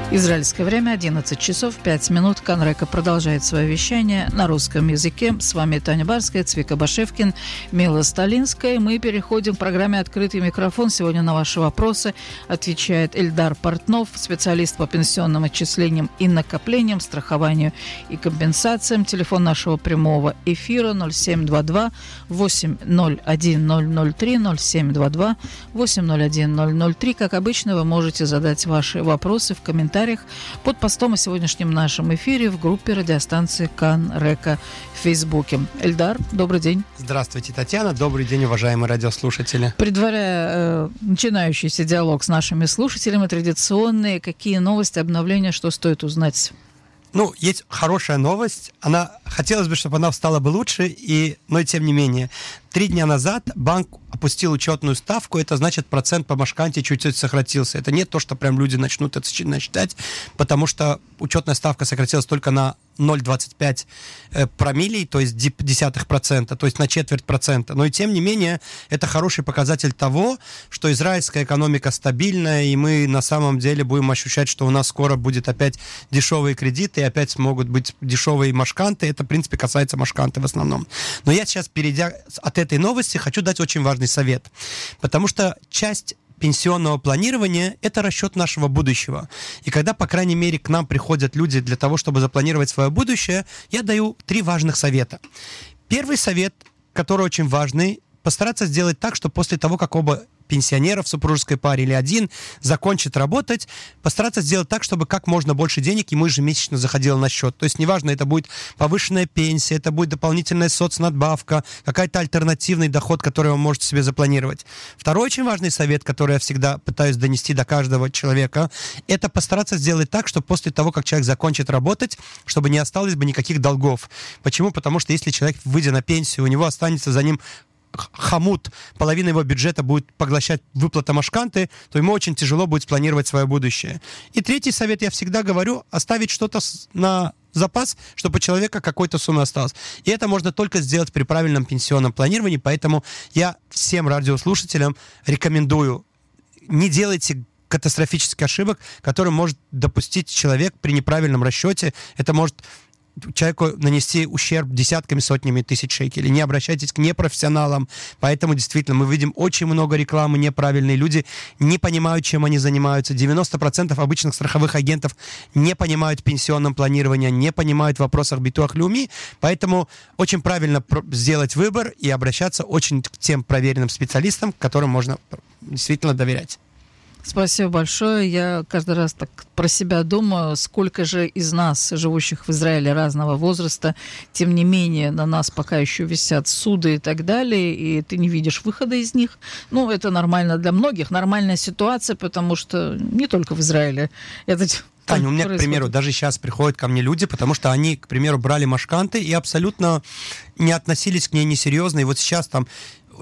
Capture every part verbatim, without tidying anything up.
Израильское время одиннадцать часов пять минут. Канрека продолжает свое вещание на русском языке. С вами Таня Барская, Цвика Башевкин, Мила Сталинская. Мы переходим к программе «Открытый микрофон». Сегодня на ваши вопросы отвечает Эльдар Портнов, специалист по пенсионным отчислениям и накоплениям, страхованию и компенсациям. Телефон нашего прямого эфира ноль семь два два восемь ноль один ноль ноль три, ноль семь два два восемь ноль один ноль ноль три. Как обычно, вы можете задать ваши вопросы в комментариях под постом о сегодняшнем нашем эфире в группе радиостанции Канрека в Фейсбуке. Эльдар, добрый день. Здравствуйте, Татьяна. Добрый день, уважаемые радиослушатели. Предваряя э, начинающийся диалог с нашими слушателями, традиционные, какие новости, обновления, что стоит узнать? Ну, есть хорошая новость. Она, хотелось бы, чтобы она стала бы лучше, и, но тем не менее. Три дня назад банк опустил учетную ставку, это значит, процент по Машканте чуть-чуть сократился. Это не то, что прям люди начнут это считать, потому что учетная ставка сократилась только на ноль целых двадцать пять промиллей, то есть десятых процента, то есть на четверть процента. Но и тем не менее, это хороший показатель того, что израильская экономика стабильная, и мы на самом деле будем ощущать, что у нас скоро будет опять дешевые кредиты, и опять смогут быть дешевые машканты. Это, в принципе, касается машканты в основном. Но я сейчас, перейдя от этой новости, хочу дать очень важный совет, потому что часть пенсионного планирования – это расчет нашего будущего. И когда, по крайней мере, к нам приходят люди для того, чтобы запланировать свое будущее, я даю три важных совета. Первый совет, который очень важный, постараться сделать так, что после того, как оба пенсионера в супружеской паре или один закончит работать, постараться сделать так, чтобы как можно больше денег ему ежемесячно заходило на счет. То есть, неважно, это будет повышенная пенсия, это будет дополнительная соцнадбавка, какой-то альтернативный доход, который вы можете себе запланировать. Второй очень важный совет, который я всегда пытаюсь донести до каждого человека, это постараться сделать так, чтобы после того, как человек закончит работать, чтобы не осталось бы никаких долгов. Почему? Потому что если человек, выйдя на пенсию, у него останется за ним хомут, половина его бюджета будет поглощать выплата машканты, то ему очень тяжело будет спланировать свое будущее. И третий совет, я всегда говорю, оставить что-то на запас, чтобы у человека какой-то сумма осталась. И это можно только сделать при правильном пенсионном планировании, поэтому я всем радиослушателям рекомендую, не делайте катастрофических ошибок, которые может допустить человек при неправильном расчете. Это может человеку нанести ущерб десятками, сотнями тысяч шекелей. Не обращайтесь к непрофессионалам. Поэтому, действительно, мы видим очень много рекламы неправильной. Люди не понимают, чем они занимаются. девяносто процентов обычных страховых агентов не понимают в пенсионном планировании, не понимают в вопросах битуах леуми. Поэтому очень правильно сделать выбор и обращаться очень к тем проверенным специалистам, которым можно действительно доверять. Спасибо большое. Я каждый раз так про себя думаю, сколько же из нас, живущих в Израиле разного возраста, тем не менее на нас пока еще висят суды и так далее, и ты не видишь выхода из них. Ну, это нормально для многих, нормальная ситуация, потому что не только в Израиле. Это Таня, у меня, происходит. К примеру, даже сейчас приходят ко мне люди, потому что они, к примеру, брали машканты и абсолютно не относились к ней несерьезно. И вот сейчас там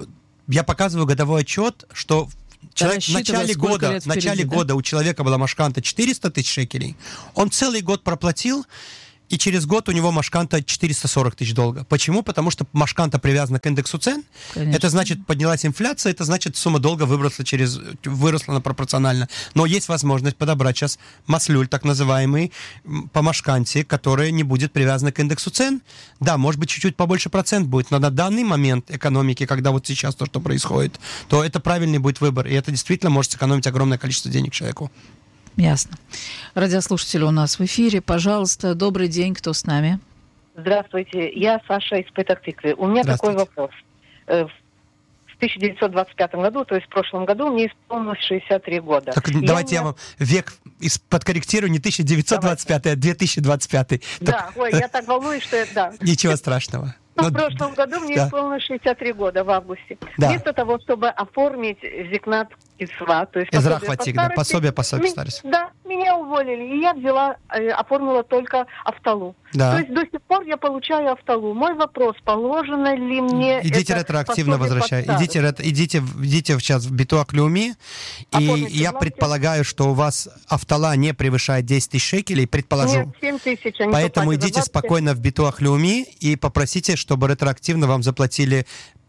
я показываю годовой отчет, что Человек, в начале, года, в начале впереди, года да? у человека была машканта четыреста тысяч шекелей, он целый год проплатил, и через год у него машканта четыреста сорок тысяч долга. Почему? Потому что машканта привязана к индексу цен. Конечно. Это значит, поднялась инфляция, это значит, сумма долга выросла, через, выросла на пропорционально. Но есть возможность подобрать сейчас маслюль, так называемый, по машканте, которая не будет привязана к индексу цен. Да, может быть, чуть-чуть побольше процент будет, но на данный момент экономики, когда вот сейчас то, что происходит, то это правильный будет выбор. И это действительно может сэкономить огромное количество денег человеку. Ясно. Радиослушатели у нас в эфире. Пожалуйста, добрый день, кто с нами? Здравствуйте, я Саша из Петах-Тиквы. У меня такой вопрос. В тысяча девятьсот двадцать пятом году, то есть в прошлом году, мне исполнилось шестьдесят три года. Так, я давайте я вам век подкорректирую, не тысяча девятьсот двадцать пятый, давайте. А две тысячи двадцать пятый. Да, так... ой, я так волнуюсь, что это, да. Ничего страшного. Но в прошлом году мне да. исполнилось шестьдесят три года в августе. Да. Вместо того, чтобы оформить зикнат кицва, то есть пособие по старости, пособие по старости. Да, меня уволили, и я взяла, э, оформила только автолу. Да. То есть до сих пор я получаю автолу. Мой вопрос, положено ли мне идите это ретроактивно возвращайте. Идите, рет, идите, идите сейчас в битуах леуми, и я предполагаю, что у вас автола не превышает десять тысяч шекелей, предположу. Нет, семь тысяч. Поэтому идите спокойно в битуах леуми и попросите, чтобы ретроактивно вам заплатили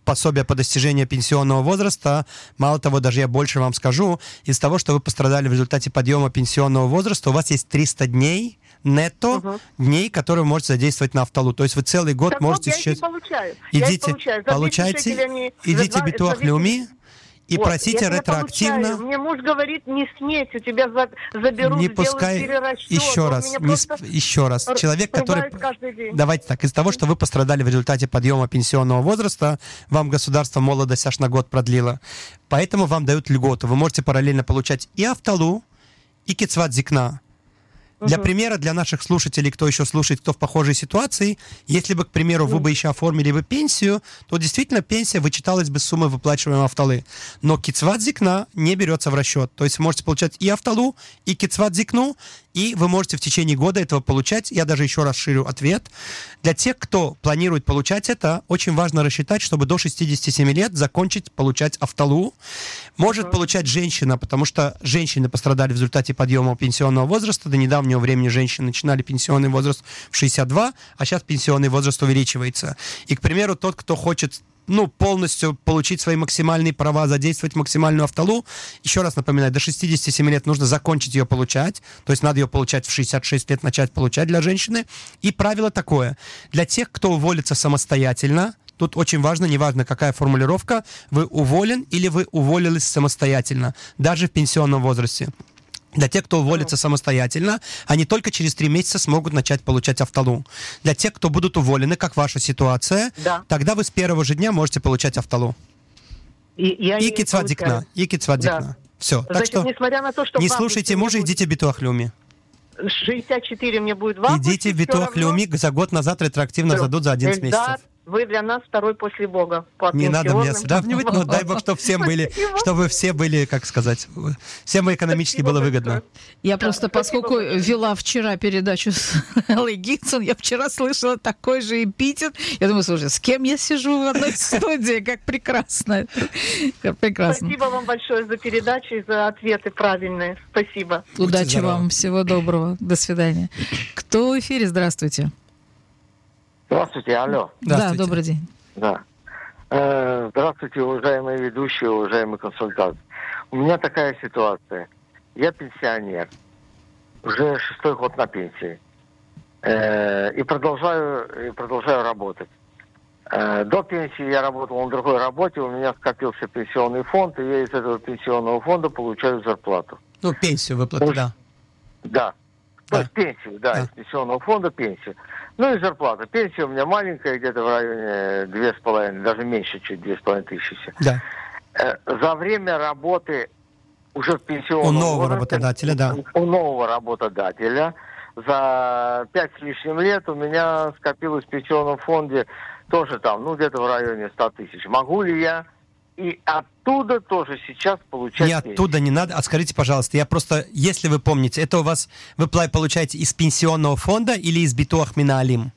пособие по достижению пенсионного возраста. Мало того, даже я больше вам скажу, из-за того, что вы пострадали в результате подъема пенсионного возраста, у вас есть триста дней нетто угу. дней, которые вы можете задействовать на Автолу. То есть вы целый год так можете вот, я сейчас... получаю. Идите, получаю. получайте, они... идите в Битуах Леуми и вот, просите ретроактивно. Мне муж говорит, не сметь, у тебя за... заберут, не пускай... перерасчет. Еще раз, не... еще раз. Человек, который... Давайте так, из-за того, что вы пострадали в результате подъема пенсионного возраста, вам государство молодость аж на год продлило. Поэтому вам дают льготу. Вы можете параллельно получать и Автолу, и Кицват Зикна. Для uh-huh. примера, для наших слушателей, кто еще слушает, кто в похожей ситуации, если бы, к примеру, вы бы еще оформили бы пенсию, то действительно пенсия вычиталась бы с суммы выплачиваемой Автолы. Но Кицват Зикна не берется в расчет. То есть вы можете получать и Автолу, и Кицват Зикну, и вы можете в течение года этого получать. Я даже еще расширю ответ. Для тех, кто планирует получать это, очень важно рассчитать, чтобы до шестидесяти семи лет закончить получать Автолу. Может uh-huh. получать женщина, потому что женщины пострадали в результате подъема пенсионного возраста. До недавнего времени женщины начинали пенсионный возраст в шестьдесят два, а сейчас пенсионный возраст увеличивается. И, к примеру, тот, кто хочет ну, полностью получить свои максимальные права, задействовать максимальную Автолу, еще раз напоминаю, до шестидесяти семи лет нужно закончить ее получать, то есть надо ее получать в шестьдесят шесть лет, начать получать для женщины. И правило такое: для тех, кто уволится самостоятельно, тут очень важно, неважно какая формулировка, вы уволен или вы уволились самостоятельно, даже в пенсионном возрасте. Для тех, кто уволится самостоятельно, они только через три месяца смогут начать получать Автолу. Для тех, кто будут уволены, как ваша ситуация, да. тогда вы с первого же дня можете получать Автолу. И, и Кицват Зикна. И Кицват Зикна. Да. Все. Значит, так что, несмотря на то, что не слушайте мужа, идите в Битуах Леуми. шестьдесят четыре мне будет вам. Идите в Битуах Леуми, за год назад ретроактивно Все. задут за одиннадцать месяцев. Вы для нас второй после Бога. Не надо меня сравнивать, но дай Бог, чтобы всем были, чтобы все были, как сказать, всем экономически было выгодно. Я просто, поскольку вела вчера передачу с Эллой Гибсон, я вчера слышала такой же эпитет. Я думаю, слушай, с кем я сижу в одной студии? Как прекрасно. Как прекрасно. Спасибо вам большое за передачу и за ответы правильные. Спасибо. Удачи вам, всего доброго. До свидания. Кто в эфире? Здравствуйте. Здравствуйте, алло. Здравствуйте. Да, добрый день. Да. Э, здравствуйте, уважаемые ведущие, уважаемые консультанты. У меня такая ситуация. Я пенсионер. Уже шестой год на пенсии. Э, и продолжаю, и продолжаю работать. Э, до пенсии я работал на другой работе, у меня скопился пенсионный фонд, и я из этого пенсионного фонда получаю зарплату. Ну, пенсию выплату, да. Да. То да. есть пенсию, да, да, из пенсионного фонда пенсию. Ну и зарплата. Пенсия у меня маленькая, где-то в районе две с половиной, даже меньше, чуть две с половиной тысячи. Да. За время работы уже в пенсионном у нового возрасте, работодателя, да. У нового работодателя за пять с лишним лет у меня скопилось в пенсионном фонде тоже там, ну где-то в районе ста тысяч. Могу ли я и оттуда тоже сейчас получать Не оттуда пенсию? Не надо. А скажите, пожалуйста, я просто, если вы помните, это у вас вы получаете из пенсионного фонда или из Битуах Минаалим?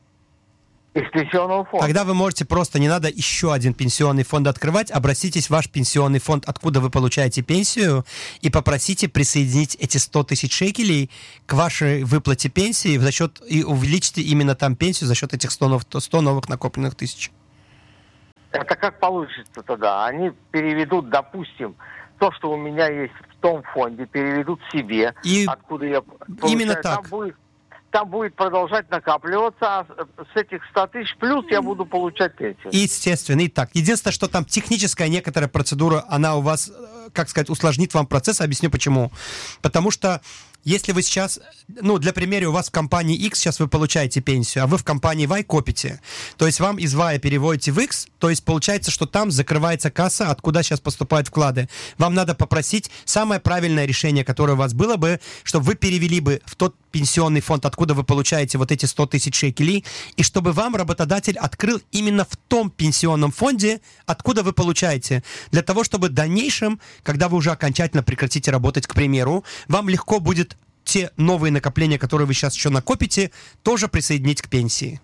Из пенсионного фонда. Тогда вы можете просто, не надо еще один пенсионный фонд открывать, обратитесь в ваш пенсионный фонд, откуда вы получаете пенсию, и попросите присоединить эти сто тысяч шекелей к вашей выплате пенсии за счет, и увеличьте именно там пенсию за счет этих сто новых, сто новых накопленных тысяч. Это как получится тогда? Они переведут, допустим, то, что у меня есть в том фонде, переведут себе, и откуда я получаю. Именно так. Там будет, там будет продолжать накапливаться, а с этих ста тысяч плюс я буду получать пенсию. Естественно, и так. Единственное, что там техническая некоторая процедура, она у вас, как сказать, усложнит вам процесс. Объясню почему. Потому что если вы сейчас, ну, для примера, у вас в компании X сейчас вы получаете пенсию, а вы в компании Y копите, то есть вам из Y переводите в X, то есть получается, что там закрывается касса, откуда сейчас поступают вклады. Вам надо попросить самое правильное решение, которое у вас было бы, чтобы вы перевели бы в тот пенсионный фонд, откуда вы получаете вот эти сто тысяч шекелей, и чтобы вам работодатель открыл именно в том пенсионном фонде, откуда вы получаете, для того, чтобы в дальнейшем, когда вы уже окончательно прекратите работать, к примеру, вам легко будет те новые накопления, которые вы сейчас еще накопите, тоже присоединить к пенсии.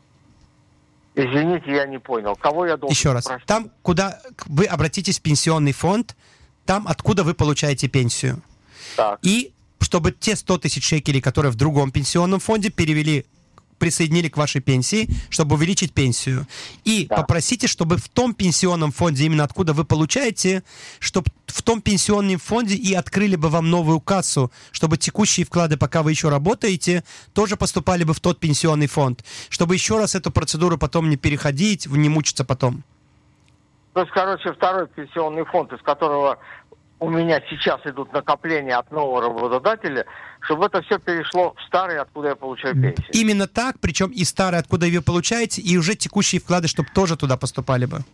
Извините, я не понял. Кого я должен Еще раз. спрашивать? Там, куда вы обратитесь в пенсионный фонд, там, откуда вы получаете пенсию. Так. И чтобы те сто тысяч шекелей, которые в другом пенсионном фонде, перевели присоединили к вашей пенсии, чтобы увеличить пенсию. И да. попросите, чтобы в том пенсионном фонде, именно откуда вы получаете, чтобы в том пенсионном фонде и открыли бы вам новую кассу, чтобы текущие вклады, пока вы еще работаете, тоже поступали бы в тот пенсионный фонд, чтобы еще раз эту процедуру потом не переходить, не мучиться потом. То есть, короче, второй пенсионный фонд, из которого у меня сейчас идут накопления от нового работодателя, чтобы это все перешло в старый, откуда я получаю пенсию. Именно так, причем и старый, откуда вы получаете, и уже текущие вклады, чтобы тоже туда поступали бы.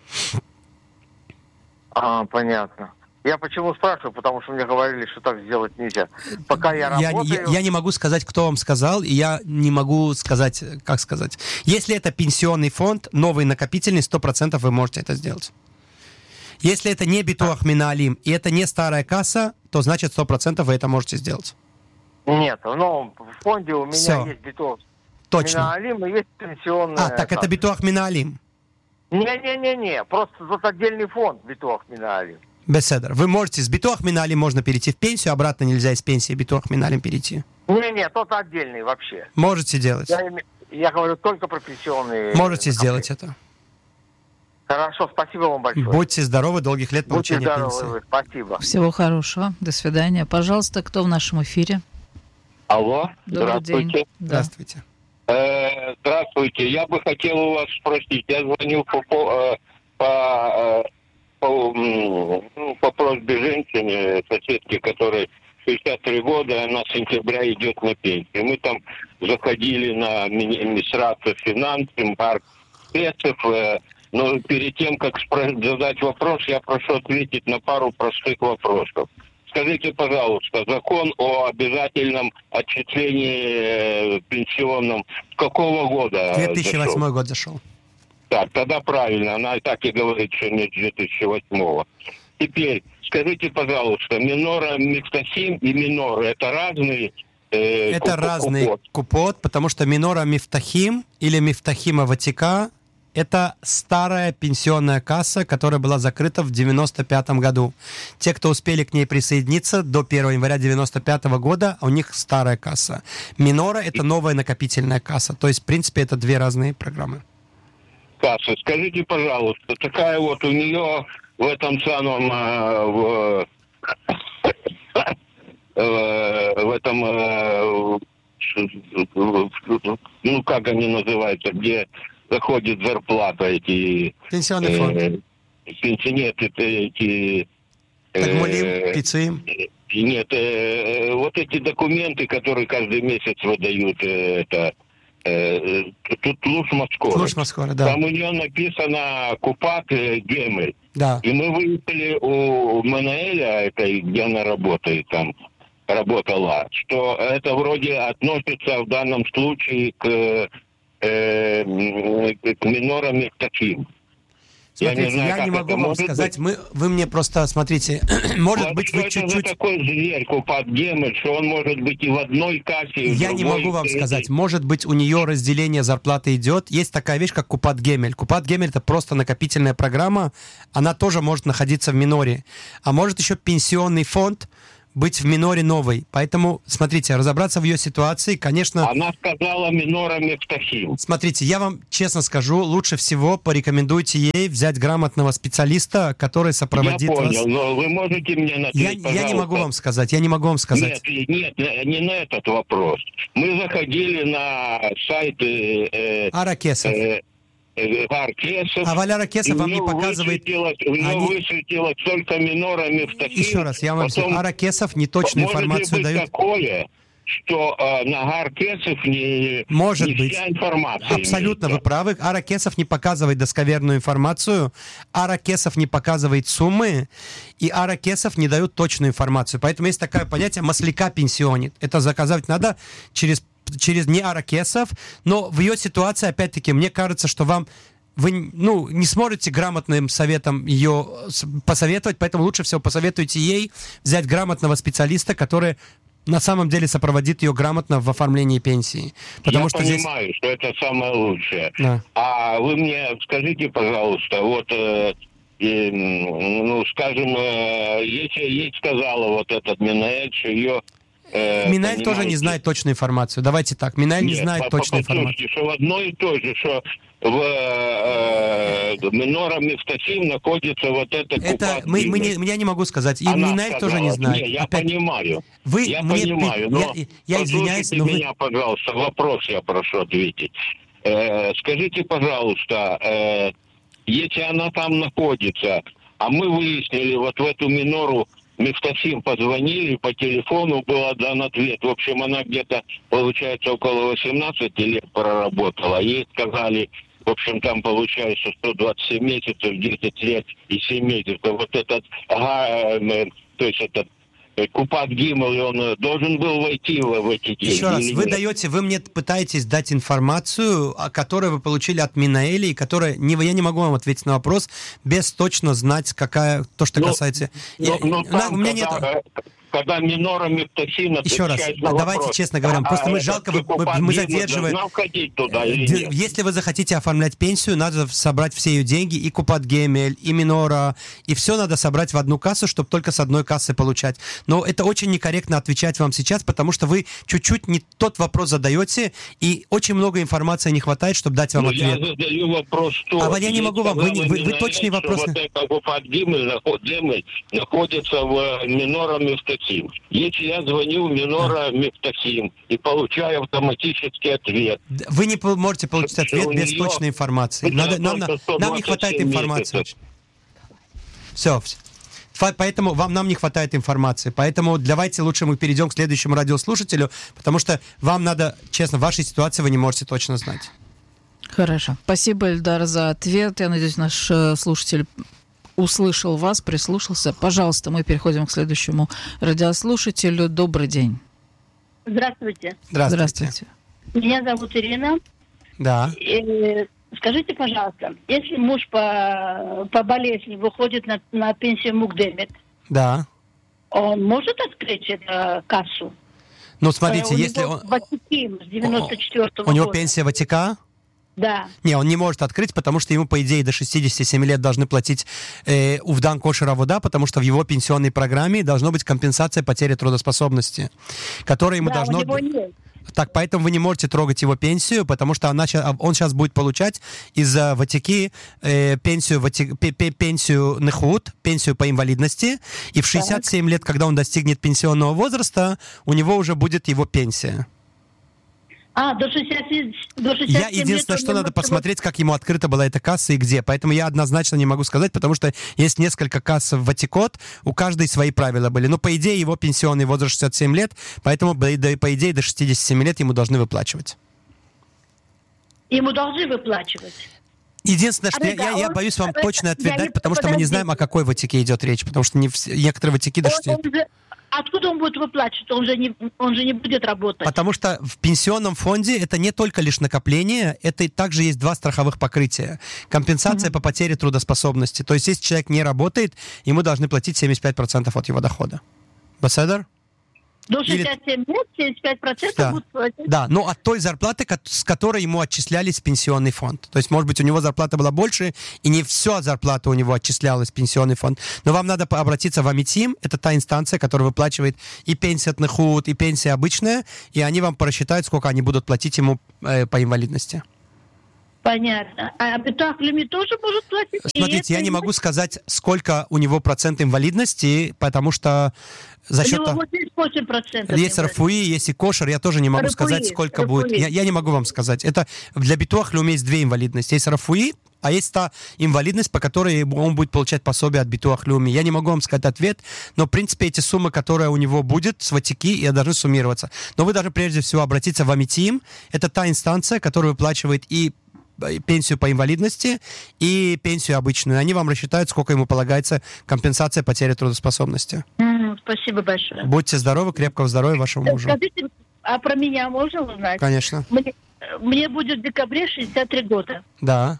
А, понятно. Я почему спрашиваю, потому что мне говорили, что так сделать нельзя. Пока я работаю... Я, я, я не могу сказать, кто вам сказал, и я не могу сказать, как сказать. Если это пенсионный фонд, новый накопительный, сто процентов вы можете это сделать. Если это не Битуах Минаалим, и это не старая касса, то значит сто процентов вы это можете сделать. Нет, ну, в фонде у меня Все. есть Битуах Минаалим и есть пенсионная... А, так это Битуах Минаалим. Не-не-не-не, просто тут отдельный фонд Битуах Минаалим. Беседер. Вы можете с Битуах Минаалим можно перейти в пенсию, обратно нельзя из пенсии Битуах Минаалим перейти. Не-не, тот отдельный вообще. Можете делать. Я, я говорю только про пенсионные... Можете сделать это. Хорошо, спасибо вам большое. Будьте здоровы, долгих лет получения Будьте здоровы, пенсии. Спасибо. Всего хорошего, до свидания. Пожалуйста, кто в нашем эфире? Алло, Добрый здравствуйте. День. Здравствуйте. Э, здравствуйте, я бы хотел у вас спросить, я звоню по, по, по, по, ну, по просьбе женщины, соседки, которой шестьдесят три года, она с сентября идет на пенсию. Мы там заходили на Министерство финансов, парк спецев, э, но перед тем, как задать вопрос, я прошу ответить на пару простых вопросов. Скажите, пожалуйста, закон о обязательном отчислении пенсионном с какого года две тысячи восьмой зашел? год зашел. Так, тогда правильно, она так и говорит, что не две тысячи восьмого. Теперь, скажите, пожалуйста, минора Мифтахим и минора это разные? Э, это куп- разный купот. купот, потому что минора Мифтахим или Мифтахима Ватика это старая пенсионная касса, которая была закрыта в девяносто пятом году. Те, кто успели к ней присоединиться до первого января девяносто пятого года, у них старая касса. Минора — это новая накопительная касса. То есть, в принципе, это две разные программы. Касса. Скажите, пожалуйста, такая вот у нее в этом самом... Э, в, э, в этом... Э, ну, как они называются, где... заходит зарплата эти... Пенсионный фонд. Э, пенсионеры, эти... Тагмулим, э, пиццы. Нет, э, вот эти документы, которые каждый месяц выдают, э, это... Э, тут Луш Москора. Луш Москора, да. Там у нее написано Купат э, Гемель. Да. И мы выяснили у Манаэля, это где она работает там, работала, что это вроде относится в данном случае к... Э, к минорам таким. Смотрите, я не, знаю, я не могу вам сказать, быть. мы, вы мне просто, смотрите, может вот быть, что вы это чуть-чуть... за такой зверь, Купат Гемель, что он может быть и в одной кассе, и в Я другой, не могу вам и... сказать, может быть, у нее разделение зарплаты идет. Есть такая вещь, как Купат Гемель. Купат Гемель — это просто накопительная программа, она тоже может находиться в миноре. А может еще пенсионный фонд быть в миноре новой. Поэтому, смотрите, разобраться в ее ситуации, конечно... Она сказала минора Мифтахим. Смотрите, я вам честно скажу, лучше всего порекомендуйте ей взять грамотного специалиста, который сопроводит я понял, вас. но вы можете мне ответить, я, пожалуйста? Я не могу вам сказать, я не могу вам сказать. Нет, нет, не на этот вопрос. Мы заходили на сайт... Э, Аракесов. Э, Аркесов, а Валя Кесов вам не показывает... У него они... высветилось только минора Мифтахим. Еще раз, я вам объясню. Аракесов неточную может информацию ли быть дает. такое, что э, на Аркесов не, может не быть. вся информация Абсолютно имеется. вы правы. Аракесов не показывает достоверную информацию, Аракесов не показывает суммы, и Аракесов не дают точную информацию. Поэтому есть такое понятие «масляка пенсионит». Это заказывать надо через через не Аракесов, но в ее ситуации, опять-таки, мне кажется, что вам вы ну, не сможете грамотным советом ее посоветовать, поэтому лучше всего посоветуйте ей взять грамотного специалиста, который на самом деле сопроводит ее грамотно в оформлении пенсии. Потому Я что понимаю, здесь... что это самое лучшее. Да. А вы мне скажите, пожалуйста, вот, э, э, ну, скажем, э, если ей сказала вот этот Минаэль, что ее Э, Минаэль тоже не знает точную информацию. Давайте так, Минаэль не знает по, точную по, информацию. Что в одно и то же, что в э, Минора Мифтахим находится вот это... Это мы, мы не, я не могу сказать. И Минаэль тоже не знает. Не, я Опять... понимаю. Вы я мне... понимаю, но я, я извиняюсь, но меня, вы... пожалуйста, вопрос я прошу ответить. Э, скажите, пожалуйста, э, если она там находится, а мы выяснили вот в эту Минору Мифтахим позвонили, по телефону был дан ответ. В общем, она где-то, получается, около восемнадцати лет проработала. Ей сказали, в общем, там получается сто двадцать семь месяцев, десять лет и семь месяцев. Вот этот, ага, то есть этот Купат Гимл, он должен был войти в эти деньги. Еще раз, вы нет? даете, вы мне пытаетесь дать информацию, которую вы получили от Минаэли, и которая, не, я не могу вам ответить на вопрос, без точно знать, какая, то, что но, касается... Но, я, но там, у меня когда, нет... Когда Минора Мифтахим Еще раз, давайте вопрос, честно говоря, а, просто мы жалко, мы, мы задерживаем... Туда, или Если вы захотите оформлять пенсию, надо собрать все ее деньги, и Купат Гемель, и Минора, и все надо собрать в одну кассу, чтобы только с одной кассы получать. Но это очень некорректно отвечать вам сейчас, потому что вы чуть-чуть не тот вопрос задаете, и очень много информации не хватает, чтобы дать вам Но ответ. Я задаю вопрос, что... А я не могу вам, вы, вы, вы, вы точный вопрос... Вот это Купат Гемель находится в Минора Мифтахим. Если я звоню в Минора Мифтахим и получаю автоматический ответ... Вы не можете получить ответ без точной информации. Надо, нам, нам не хватает информации. Все. Поэтому вам нам не хватает информации. Поэтому давайте лучше мы перейдем к следующему радиослушателю, потому что вам надо, честно, в вашей ситуации вы не можете точно знать. Хорошо. Спасибо, Эльдар, за ответ. Я надеюсь, наш слушатель услышал вас, прислушался. Пожалуйста, мы переходим к следующему радиослушателю. Добрый день. Здравствуйте. Здравствуйте. Здравствуйте. Меня зовут Ирина. Да. И, скажите, пожалуйста, если муж по, по болезни выходит на, на пенсию Мукдемет, да. он может открыть эту кассу? Ну, смотрите, у если него он... Ватиким с девяносто четвёртого У него года. пенсия Ватика? Да. Не, он не может открыть, потому что ему, по идее, до шестидесяти семи лет должны платить э, Увдан Кошер Авода, потому что в его пенсионной программе должна быть компенсация потери трудоспособности, которая ему да, должно... у него нет. Так, поэтому вы не можете трогать его пенсию, потому что она, он сейчас будет получать из-за Ватики э, пенсию, вати, пенсию Нехут, пенсию по инвалидности, и в шестьдесят семь лет, когда он достигнет пенсионного возраста, у него уже будет его пенсия. А, до шестидесяти, до шестидесяти Я единственное, что надо посмотреть, как ему открыта была эта касса и где. Поэтому я однозначно не могу сказать, потому что есть несколько касс в Ватикот, у каждой свои правила были. Но, по идее, его пенсионный возраст шестьдесят семь лет, поэтому, по идее, до шестидесяти семи лет ему должны выплачивать. Ему должны выплачивать? Единственное, что а я, я, я боюсь вам это, точно ответ дать, не, потому что мы не знаем, о какой Ватике идет речь, потому что не все, некоторые Ватики до шести... Откуда он будет выплачивать? Он же не, он же не будет работать. Потому что в пенсионном фонде это не только лишь накопление, это и также есть два страховых покрытия. Компенсация mm-hmm. по потере трудоспособности. То есть, если человек не работает, ему должны платить семьдесят пять процентов от его дохода. Басседер? До шестидесяти семи лет семьдесят пять процентов да. будут платить? Да, но от той зарплаты, с которой ему отчислялись в пенсионный фонд. То есть, может быть, у него зарплата была больше, и не все зарплата у него отчислялась в пенсионный фонд. Но вам надо обратиться в Амитим, это та инстанция, которая выплачивает и пенсию от Нехут, и пенсия обычная, и они вам просчитают, сколько они будут платить ему э, по инвалидности. Понятно. А Битах Леми тоже может платить? Смотрите, я не могу сказать, сколько у него процент инвалидности, потому что за счет... У него восемьдесят восемь процентов. Есть Рафуи, есть и Кошер, я тоже не могу Рафуи, сказать, сколько Рафуи. будет. Я, я не могу вам сказать. Это для Битуах Леуми есть две инвалидности. Есть Рафуи, а есть та инвалидность, по которой он будет получать пособие от Битуах Леуми. Я не могу вам сказать ответ, но, в принципе, эти суммы, которые у него будет с Ватики, и должны суммироваться. Но вы должны прежде всего обратиться в Амитим. Это та инстанция, которая выплачивает и пенсию по инвалидности и пенсию обычную. Они вам рассчитают, сколько ему полагается компенсация потери трудоспособности. Mm, спасибо большое. Будьте здоровы, крепкого здоровья вашему мужу. Скажите, а про меня можно узнать? Конечно. Мне, мне будет в декабре шестьдесят три года. Да.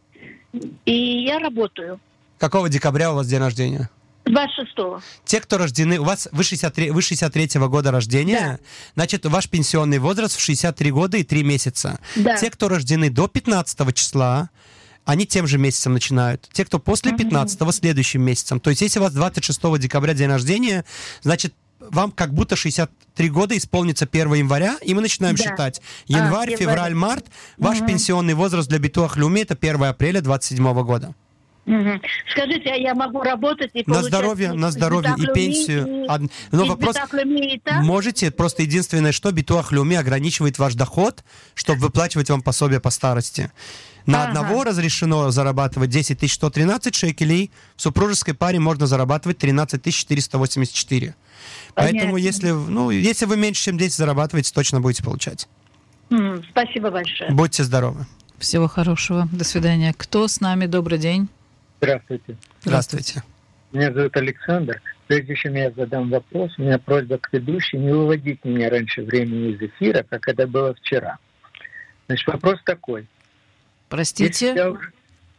И я работаю. Какого декабря у вас день рождения? двадцать шестого. Те, кто рождены... У вас вы, шестьдесят три, вы шестьдесят третьего года рождения, да. Значит, ваш пенсионный возраст в шестьдесят три года и три месяца. Да. Те, кто рождены до пятнадцатого числа, они тем же месяцем начинают. Те, кто после пятнадцатого, следующим месяцем. То есть, если у вас двадцать шестого декабря день рождения, значит, вам как будто шестьдесят три года исполнится первого января, и мы начинаем Да. считать. Январь, А, февраль, март. Ваш Мгм. пенсионный возраст для Битуах Леуми это первого апреля двадцать седьмого года. Мгм. Скажите, а я могу работать и На получать... здоровье, на здоровье и Битуах Леуми, пенсию. и- Од- Но и вопрос... Битуах Леуми и так? Можете, просто единственное, что Битуах Леуми ограничивает ваш доход, чтобы выплачивать вам пособие по старости. На Ага. одного разрешено зарабатывать десять тысяч сто тринадцать шекелей, в супружеской паре можно зарабатывать тринадцать тысяч четыреста восемьдесят четыре. Поэтому, Понятно. если, ну, если вы меньше, чем десять зарабатываете, точно будете получать. М, Спасибо большое. Будьте здоровы. Всего хорошего. До свидания. Кто с нами? Добрый день. Здравствуйте. Здравствуйте. Меня зовут Александр. Прежде чем я задам вопрос, у меня просьба к ведущей не выводить меня раньше времени из эфира, как это было вчера. Значит, вопрос такой. Если Простите. я уже-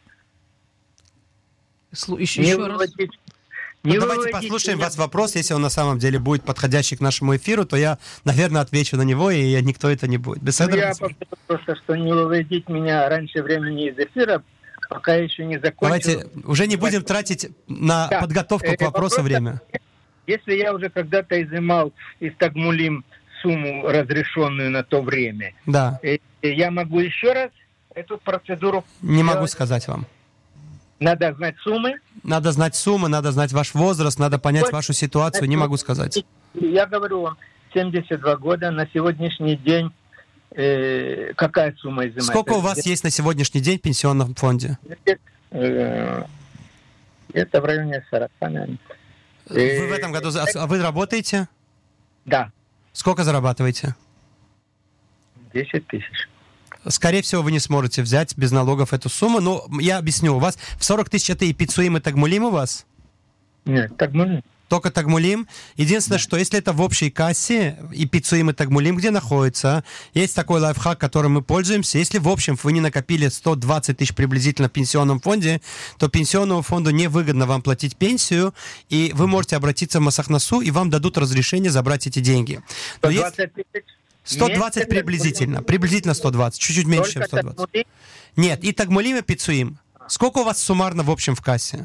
Слу- Еще, не еще раз. выводить- Ну, не давайте выводить послушаем меня- вас вопрос. Если он на самом деле будет подходящий к нашему эфиру, то я, наверное, отвечу на него, и никто это не будет. Без Ну, этого я не попрошу просто, что не выводить меня раньше времени из эфира, пока еще не закончил. Давайте уже не будем тратить на Да. подготовку к Э, вопросу вопрос время. Если я уже когда-то изымал из Тагмулим сумму, разрешенную на то время, Да, э, я могу еще раз эту процедуру не могу сделать? сказать вам. Надо знать суммы. Надо знать суммы, надо знать ваш возраст, надо понять Вот. вашу ситуацию. Не могу сказать. Я говорю вам, семьдесят два года, на сегодняшний день э, какая сумма изымается? Сколько у вас есть на сегодняшний день в пенсионном фонде? Э, Это в районе сорока, наверное. Э, Вы в этом году... за- А вы работаете? Да, Сколько зарабатываете? десять тысяч. Скорее всего, вы не сможете взять без налогов эту сумму. Но я объясню. У вас в сорок тысяч это и пиццуим, и тагмулим у вас? Нет, Тагмулим. Только тагмулим. Единственное, что если это в общей кассе, и пиццуим, и тагмулим, где находится, есть такой лайфхак, которым мы пользуемся. Если в общем вы не накопили сто двадцать тысяч приблизительно в пенсионном фонде, то пенсионному фонду невыгодно вам платить пенсию, и вы можете обратиться в Масахнасу, и вам дадут разрешение забрать эти деньги. Но сто есть двадцать тысяч. сто двадцать Месяц, приблизительно. Приблизительно сто двадцать. Чуть-чуть меньше, чем Только сто двадцать. Тагмулим? Нет, и тагмулим, и пиццуим. Сколько у вас суммарно в общем в кассе?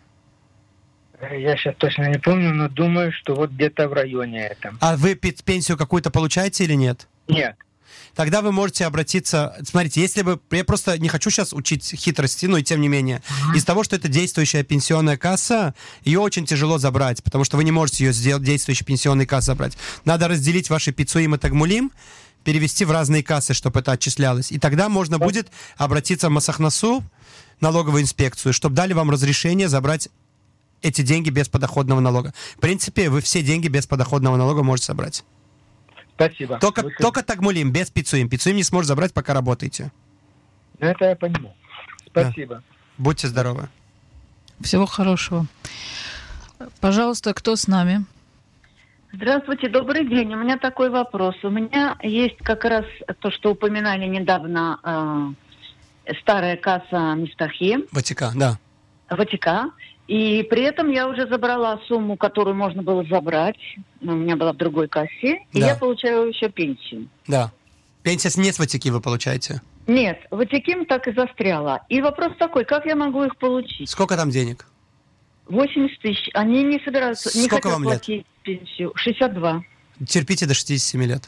Я сейчас точно не помню, но думаю, что вот где-то в районе этом. А вы пи- пенсию какую-то получаете или нет? Нет. Тогда вы можете обратиться... Смотрите, если бы... Я просто не хочу сейчас учить хитрости, но и тем не менее. Из того, что это действующая пенсионная касса, ее очень тяжело забрать, потому что вы не можете ее сделать, действующей пенсионной кассы забрать. Надо разделить ваши пиццуим и тагмулим, перевести в разные кассы, чтобы это отчислялось. И тогда можно будет обратиться в Масахнасу, налоговую инспекцию, чтобы дали вам разрешение забрать эти деньги без подоходного налога. В принципе, вы все деньги без подоходного налога можете собрать. Спасибо. Только, Вы- только тагмулим, без пиццуим. Пиццуим не сможет забрать, пока работаете. Ну, это я понимаю. Спасибо. Будьте здоровы. Всего хорошего. Пожалуйста, кто с нами? Здравствуйте, добрый день. У меня такой вопрос. У меня есть как раз то, что упоминали недавно, э, старая касса Мифтахи, Ватика, да. Ватика. И при этом я уже забрала сумму, которую можно было забрать. У меня была в другой кассе. И Да. я получаю еще пенсию. Да. Пенсия с- не с Ватики вы получаете. Нет, Ватиким так и застряла. И вопрос такой, как я могу их получить? Сколько там денег? восемьдесят тысяч. Они не собираются, не Сколько хотят вам лет? платить пенсию. шестьдесят два. Терпите до шестидесяти семи лет.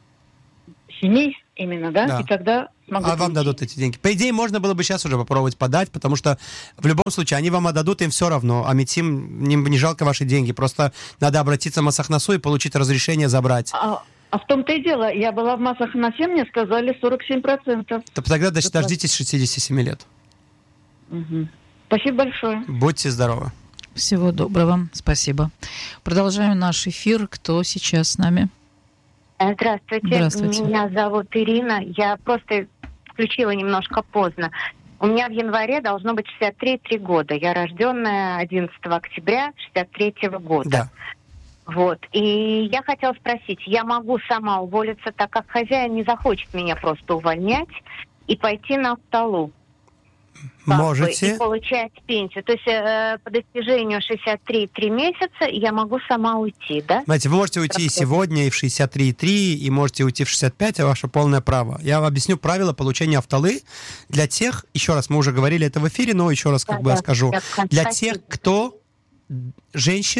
Семей именно, да? Да. И тогда смогу А вам получить. дадут эти деньги. По идее, можно было бы сейчас уже попробовать подать, потому что в любом случае они вам отдадут, им все равно. А МИТИМ, не, не жалко ваши деньги. Просто надо обратиться в Масахнасу и получить разрешение забрать. А, а в том-то и дело, я была в массах на семь, мне сказали сорок семь процентов. То тогда доч- дождитесь шестидесяти семи лет. Угу. Спасибо большое. Будьте здоровы. Всего доброго. Спасибо. Продолжаем наш эфир. Кто сейчас с нами? Здравствуйте. Здравствуйте. Меня зовут Ирина. Я просто включила немножко поздно. У меня в январе должно быть шестьдесят три года. Я рожденная одиннадцатого октября шестьдесят третьего года. Да. Вот. И я хотела спросить, я могу сама уволиться, так как хозяин не захочет меня просто увольнять и пойти на столу? как бы, Можете. и получать пенсию. То есть э, по достижению шестьдесят три три месяца я могу сама уйти, да? Знаете, вы можете уйти и сегодня, и в шестьдесят три и три, и можете уйти в шестьдесят пять, а ваше полное право. Я вам объясню правила получения автолы для тех, еще раз, мы уже говорили это в эфире, но еще раз как Да, бы я да, скажу, я для спасибо. тех, кто женщин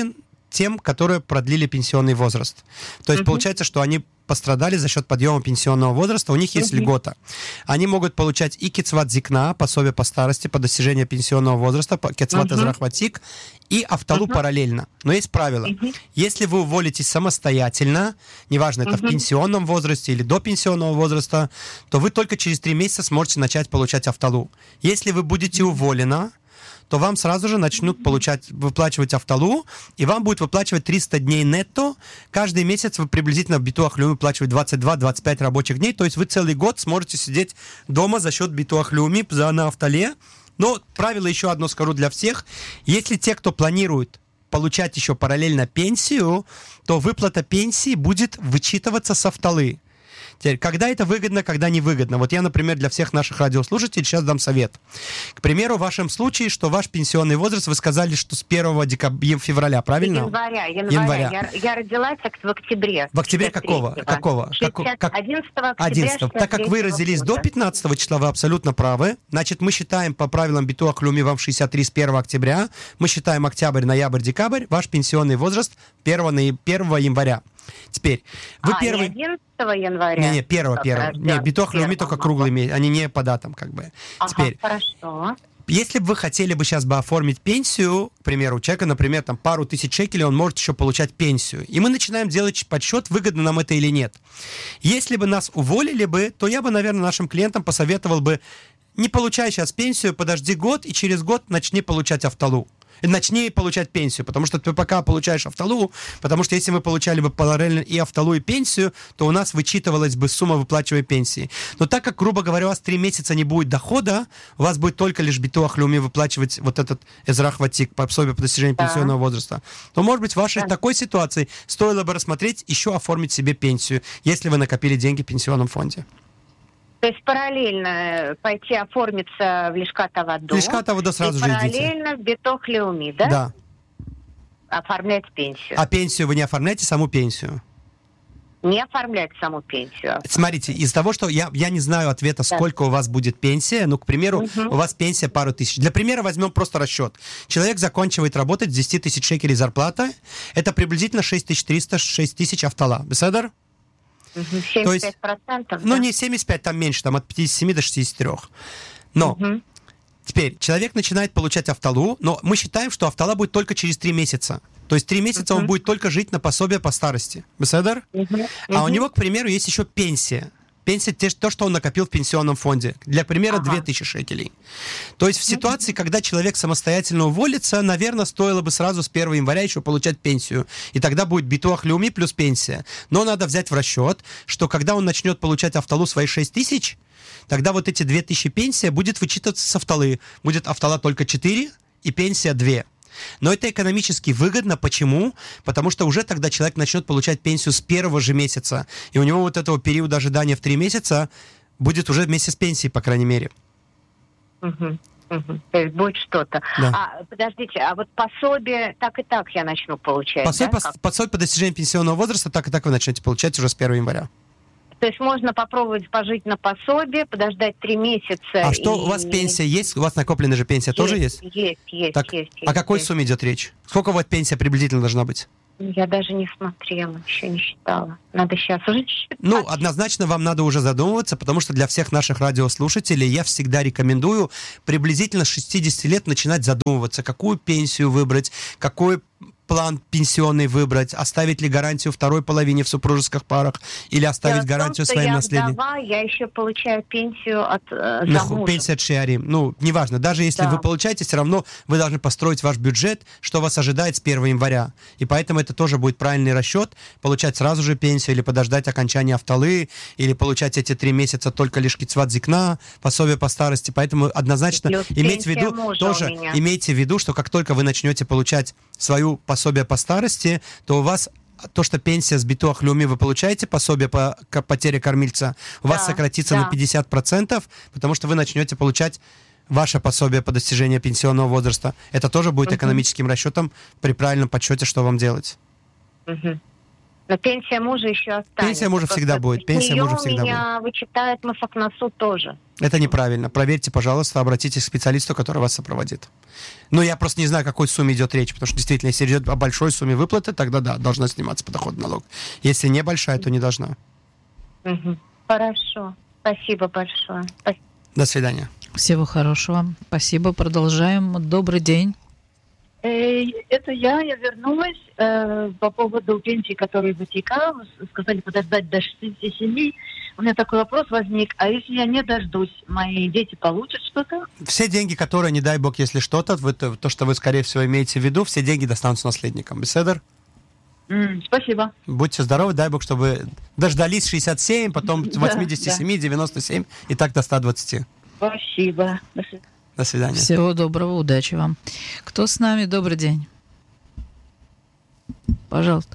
тем, которые продлили пенсионный возраст. То есть uh-huh. получается, что они пострадали за счет подъема пенсионного возраста, у них есть uh-huh. льгота. Они могут получать и кецват зикна, пособие по старости, по достижению пенсионного возраста, кецват эзрах ватик, и авталу uh-huh. параллельно. Но есть правило. Uh-huh. Если вы уволитесь самостоятельно, неважно, это uh-huh. в пенсионном возрасте или до пенсионного возраста, то вы только через три месяца сможете начать получать авталу. Если вы будете уволены, то вам сразу же начнут получать, выплачивать авталу, и вам будет выплачивать триста дней нетто. Каждый месяц вы приблизительно в битуах люми выплачиваете двадцать два - двадцать пять рабочих дней, то есть вы целый год сможете сидеть дома за счет битуах люми на автоле. Но правило еще одно скажу для всех. Если те, кто планирует получать еще параллельно пенсию, то выплата пенсии будет вычитываться с автолы. Теперь, когда это выгодно, когда невыгодно. Вот я, например, для всех наших радиослушателей сейчас дам совет. К примеру, в вашем случае, что ваш пенсионный возраст, вы сказали, что с первого декабря, февраля, правильно? Января. января. января. Я, я родилась в октябре. В октябре какого? какого? одиннадцатого октября. одиннадцатого. Так как вы родились до пятнадцатого числа, вы абсолютно правы. Значит, мы считаем по правилам битуах люми вам шестьдесят три с первого октября. Мы считаем октябрь, ноябрь, декабрь. Ваш пенсионный возраст первого января. Теперь, вы а, первый... не одиннадцатого января? Не, не, первого, первого. Не, битуах люми только круглый месяц, они не по датам, как бы. Ага, Теперь, хорошо. Если бы вы хотели бы сейчас бы оформить пенсию, к примеру, у человека, например, там пару тысяч шекелей, он может еще получать пенсию. И мы начинаем делать подсчет, выгодно нам это или нет. Если бы нас уволили бы, то я бы, наверное, нашим клиентам посоветовал бы, не получай сейчас пенсию, подожди год, и через год начни получать автолу. Начни получать пенсию, потому что ты пока получаешь автолу, потому что если мы получали бы параллельно и автолу, и пенсию, то у нас вычитывалась бы сумма выплачиваемой пенсии. Но так как, грубо говоря, у вас три месяца не будет дохода, у вас будет только лишь битуах люми выплачивать вот этот эзрах ватик, пособие по достижению да. пенсионного возраста, то, может быть, в вашей да. такой ситуации стоило бы рассмотреть еще оформить себе пенсию, если вы накопили деньги в пенсионном фонде. То есть параллельно пойти оформиться в Лишкат Аводо. Лишкат Аводо сразу и же параллельно идите. в битох леуми, да? Да. Оформлять пенсию. А пенсию вы не оформляете, саму пенсию? Не оформлять саму пенсию. Смотрите, из того, что я, я не знаю ответа, да. сколько у вас будет пенсия, ну, к примеру, угу. у вас пенсия пару тысяч. Для примера возьмем просто расчет. Человек заканчивает работать с десять тысяч шекелей зарплата, это приблизительно шесть тысяч триста - шесть тысяч автола. Беседер? семьдесят пять процентов, ну, да? не семьдесят пять, там меньше, там от пятьдесят семь до шестидесяти трёх. Но угу. теперь человек начинает получать автолу, но мы считаем, что автола будет только через три месяца. То есть три месяца угу. он будет только жить на пособие по старости. Беседер? Угу. А угу. у него, к примеру, есть еще пенсия. Пенсия – то, что он накопил в пенсионном фонде. Для примера, ага. две тысячи шекелей. То есть в ситуации, когда человек самостоятельно уволится, наверное, стоило бы сразу с первого января еще получать пенсию. И тогда будет битуах люми плюс пенсия. Но надо взять в расчет, что когда он начнет получать автолу свои шесть тысяч, тогда вот эти две тысячи пенсия будет вычитываться с автолы. Будет автола только четыре и пенсия две. Но это экономически выгодно. Почему? Потому что уже тогда человек начнет получать пенсию с первого же месяца. И у него вот этого периода ожидания в три месяца будет уже вместе с пенсией, по крайней мере. Угу. Угу. То есть будет что-то. Да. А, подождите, а вот пособие так и так я начну получать, пособие, да? по, пособие по достижению пенсионного возраста так и так вы начнете получать уже с первого января. То есть можно попробовать пожить на пособие, подождать три месяца. А что, и... у вас пенсия есть? У вас накопленная же пенсия есть, тоже есть? Есть, есть, так, есть. О какой есть. сумме идет речь? Сколько у вас пенсия приблизительно должна быть? Я даже не смотрела, еще не считала. Надо сейчас уже считать. Ну, однозначно вам надо уже задумываться, потому что для всех наших радиослушателей я всегда рекомендую приблизительно с шестидесяти лет начинать задумываться, какую пенсию выбрать, какой план пенсионный выбрать, оставить ли гарантию второй половине в супружеских парах или оставить Дело гарантию в том, своим я наследникам. Вдова, я еще получаю пенсию от э, замужа. Пенсия от шиарим. Ну, неважно, даже если да. вы получаете, все равно вы должны построить ваш бюджет, что вас ожидает с первого января. И поэтому это тоже будет правильный расчет, получать сразу же пенсию или подождать окончания автолы, или получать эти три месяца только лишь кицват зикна, пособие по старости. Поэтому однозначно плюс имейте в виду, тоже имейте в виду, что как только вы начнете получать свою пособие по старости, то у вас то, что пенсия с битуах люми вы получаете, пособие по потере кормильца, у да, вас сократится да. на пятьдесят процентов, потому что вы начнете получать ваше пособие по достижению пенсионного возраста. Это тоже будет uh-huh. экономическим расчетом при правильном подсчете, что вам делать. Uh-huh. Но пенсия мужа еще останется. Пенсия мужа всегда будет. Пенсия мужа всегда будет. Меня вычитает МСФ на суд тоже. Это неправильно. Проверьте, пожалуйста, обратитесь к специалисту, который вас сопроводит. Но я просто не знаю, о какой сумме идет речь, потому что действительно, если идет о большой сумме выплаты, тогда да, должна сниматься подоходный налог. Если небольшая, то не должна. Угу. Хорошо. Спасибо большое. Спасибо. До свидания. Всего хорошего. Спасибо. Продолжаем. Добрый день. Это я, я вернулась э, по поводу пенсии, которая вытекала. Сказали подождать до шестидесяти семи. У меня такой вопрос возник. А если я не дождусь, мои дети получат что-то? Все деньги, которые, не дай бог, если что-то, вы, то, то, что вы, скорее всего, имеете в виду, все деньги достанутся наследникам. Беседер? Mm, спасибо. Будьте здоровы, дай бог, чтобы вы дождались шестьдесят семь, потом восемьдесят семь, да, девяносто семь и так до ста двадцати. Спасибо. До свидания. До свидания. Всего доброго, удачи вам. Кто с нами? Добрый день. Пожалуйста.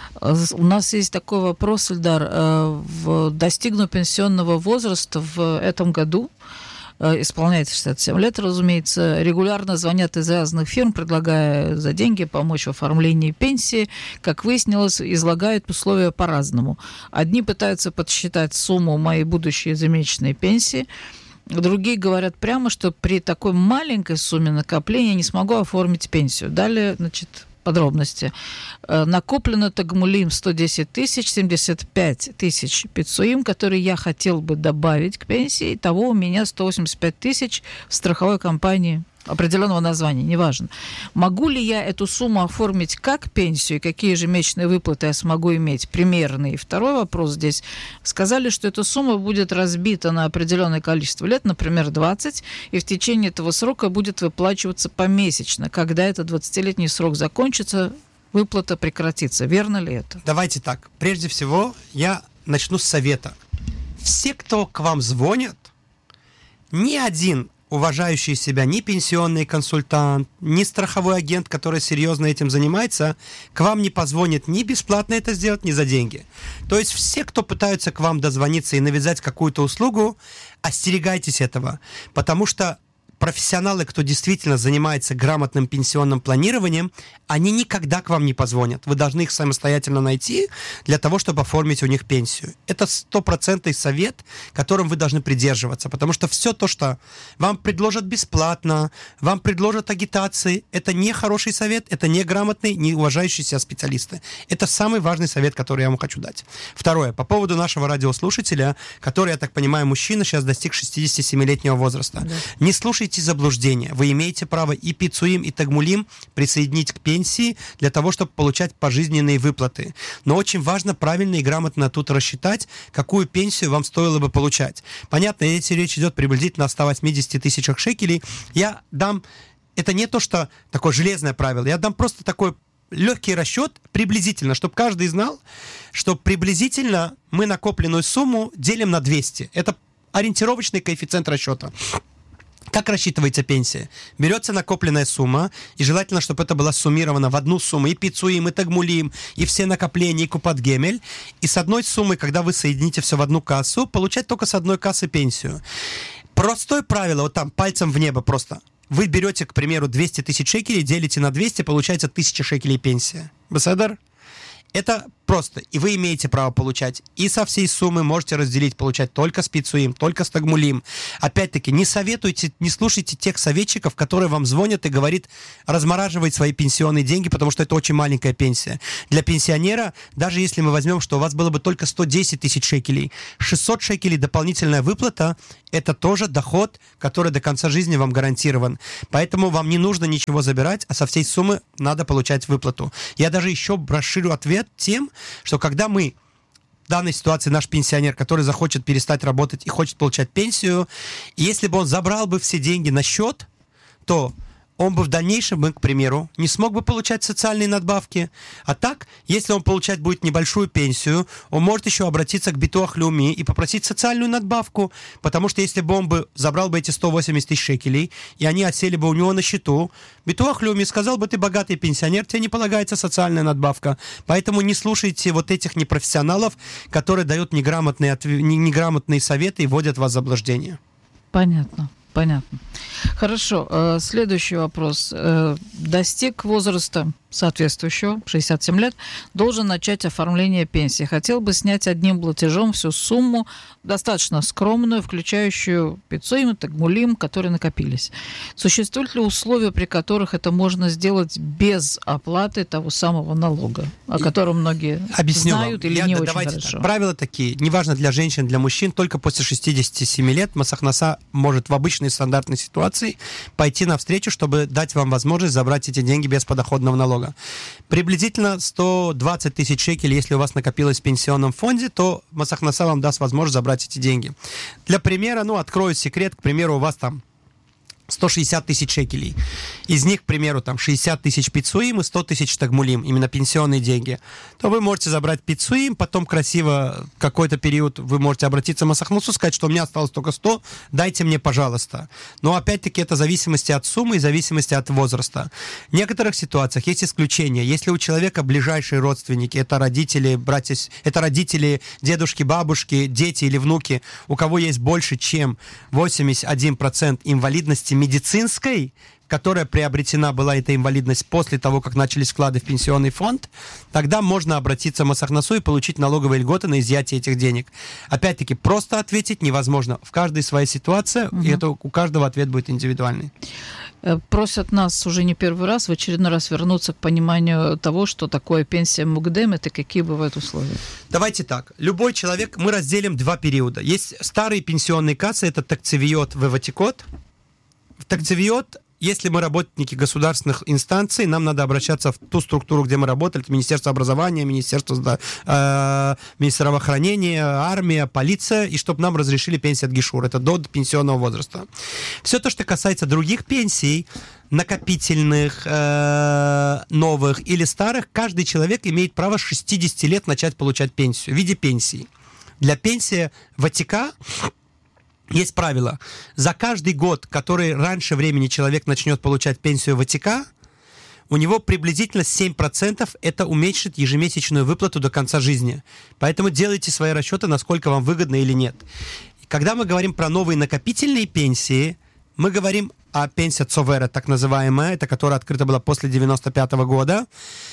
У нас есть такой вопрос, Ильдар. Достигнув пенсионного возраста в этом году, исполняется шестьдесят семь лет, разумеется, регулярно звонят из разных фирм, предлагая за деньги помочь в оформлении пенсии. Как выяснилось, излагают условия по-разному. Одни пытаются подсчитать сумму моей будущей ежемесячной пенсии, другие говорят прямо, что при такой маленькой сумме накопления не смогу оформить пенсию. Далее, значит, подробности. Накоплено Тагмулим сто десять тысяч, семьдесят пять тысяч Пицуим, которые я хотел бы добавить к пенсии. Итого у меня сто восемьдесят пять тысяч в страховой компании определенного названия, неважно. Могу ли я эту сумму оформить как пенсию, и какие ежемесячные выплаты я смогу иметь примерные? И второй вопрос здесь. Сказали, что эта сумма будет разбита на определенное количество лет, например, двадцать, и в течение этого срока будет выплачиваться помесячно. Когда этот двадцатилетний срок закончится, выплата прекратится. Верно ли это? Давайте так. Прежде всего, я начну с совета. Все, кто к вам звонят, ни один уважающий себя ни пенсионный консультант, ни страховой агент, который серьезно этим занимается, к вам не позвонит ни бесплатно это сделать, ни за деньги. То есть все, кто пытаются к вам дозвониться и навязать какую-то услугу, остерегайтесь этого, потому что профессионалы, кто действительно занимается грамотным пенсионным планированием, они никогда к вам не позвонят. Вы должны их самостоятельно найти для того, чтобы оформить у них пенсию. Это стопроцентный совет, которым вы должны придерживаться, потому что все то, что вам предложат бесплатно, вам предложат агитации, это не хороший совет, это не грамотный, не уважающий себя специалисты. Это самый важный совет, который я вам хочу дать. Второе, по поводу нашего радиослушателя, который, я так понимаю, мужчина, сейчас достиг шестидесятисемилетнего возраста. Да. Не слушайте заблуждения. Вы имеете право и Пицуим, и Тагмулим присоединить к пенсии для того, чтобы получать пожизненные выплаты. Но очень важно правильно и грамотно тут рассчитать, какую пенсию вам стоило бы получать. Понятно, если речь идет приблизительно о ста восьмидесяти тысячах шекелей, я дам... Это не то, что такое железное правило. Я дам просто такой легкий расчет приблизительно, чтобы каждый знал, что приблизительно мы накопленную сумму делим на двести. Это ориентировочный коэффициент расчета. Как рассчитывается пенсия? Берется накопленная сумма, и желательно, чтобы это была суммирована в одну сумму, и Пицуим, и Тагмулим, и все накопления, и Купат Гемель. И с одной суммы, когда вы соедините все в одну кассу, получать только с одной кассы пенсию. Простое правило, вот там, пальцем в небо просто. Вы берете, к примеру, двести тысяч шекелей, делите на двести, получается тысяча шекелей пенсия. Беседер? Это просто. И вы имеете право получать. И со всей суммы можете разделить, получать только с Пицуим, только с Тагмулим. Опять-таки, не советуйте, не слушайте тех советчиков, которые вам звонят и говорят, размораживать свои пенсионные деньги, потому что это очень маленькая пенсия. Для пенсионера, даже если мы возьмем, что у вас было бы только сто десять тысяч шекелей, шестьсот шекелей дополнительная выплата, это тоже доход, который до конца жизни вам гарантирован. Поэтому вам не нужно ничего забирать, а со всей суммы надо получать выплату. Я даже еще расширю ответ тем, что когда мы, в данной ситуации наш пенсионер, который захочет перестать работать и хочет получать пенсию, если бы он забрал бы все деньги на счет, то он бы в дальнейшем, к примеру, не смог бы получать социальные надбавки. А так, если он получать будет небольшую пенсию, он может еще обратиться к Битуах Леуми и попросить социальную надбавку, потому что если бы он бы забрал бы эти сто восемьдесят тысяч шекелей, и они отсели бы у него на счету, Битуах Леуми сказал бы, ты богатый пенсионер, тебе не полагается социальная надбавка. Поэтому не слушайте вот этих непрофессионалов, которые дают неграмотные, неграмотные советы и вводят вас в заблуждение. Понятно. Понятно. Хорошо. Следующий вопрос. Достиг возраста соответствующего, шестьдесят семь лет, должен начать оформление пенсии. Хотел бы снять одним платежом всю сумму, достаточно скромную, включающую пиццуим, тагмулим, которые накопились. Существуют ли условия, при которых это можно сделать без оплаты того самого налога, о котором многие Объясню знают вам. или Я, не да, очень давайте хорошо? Так. Правила такие. Неважно для женщин, для мужчин, только после шестидесяти семи лет Масахнаса может в обычной стандартной ситуации пойти навстречу, чтобы дать вам возможность забрать эти деньги без подоходного налога. Приблизительно сто двадцать тысяч шекелей, если у вас накопилось в пенсионном фонде, то Масахнаса вам даст возможность забрать эти деньги. Для примера, ну, открою секрет, к примеру, у вас там сто шестьдесят тысяч шекелей. Из них, к примеру, там шестьдесят тысяч пиццуим и сто тысяч тагмулим, именно пенсионные деньги. То вы можете забрать пиццуим, потом красиво какой-то период вы можете обратиться в Масахнасу, сказать, что у меня осталось только сто, дайте мне, пожалуйста. Но опять-таки это в зависимости от суммы и в зависимости от возраста. В некоторых ситуациях есть исключения. Если у человека ближайшие родственники, это родители, братья, это родители, дедушки, бабушки, дети или внуки, у кого есть больше, чем восемьдесят один процент инвалидности медицинской, которая приобретена была, эта инвалидность, после того, как начались вклады в пенсионный фонд, тогда можно обратиться в Масахнасу и получить налоговые льготы на изъятие этих денег. Опять-таки, просто ответить невозможно. В каждой своя ситуация, угу. и это у каждого ответ будет индивидуальный. Просят нас уже не первый раз в очередной раз вернуться к пониманию того, что такое пенсия Мукдем, и какие бывают условия. Давайте так. Любой человек, мы разделим два периода. Есть старые пенсионные кассы, это Такцевиот, Веватикот. В Такцевиот, если мы работники государственных инстанций, нам надо обращаться в ту структуру, где мы работали, это Министерство образования, Министерство э, здравоохранения, армия, полиция, и чтобы нам разрешили пенсию от Гишур, это до пенсионного возраста. Все то, что касается других пенсий, накопительных, э, новых или старых, каждый человек имеет право с шестидесяти лет начать получать пенсию в виде пенсии. Для пенсии Ватика есть правило. За каждый год, который раньше времени человек начнет получать пенсию Ватика, у него приблизительно семь процентов это уменьшит ежемесячную выплату до конца жизни. Поэтому делайте свои расчеты, насколько вам выгодно или нет. Когда мы говорим про новые накопительные пенсии, мы говорим о пенсии Цовера, так называемая, это которая открыта была после девяносто пятого года,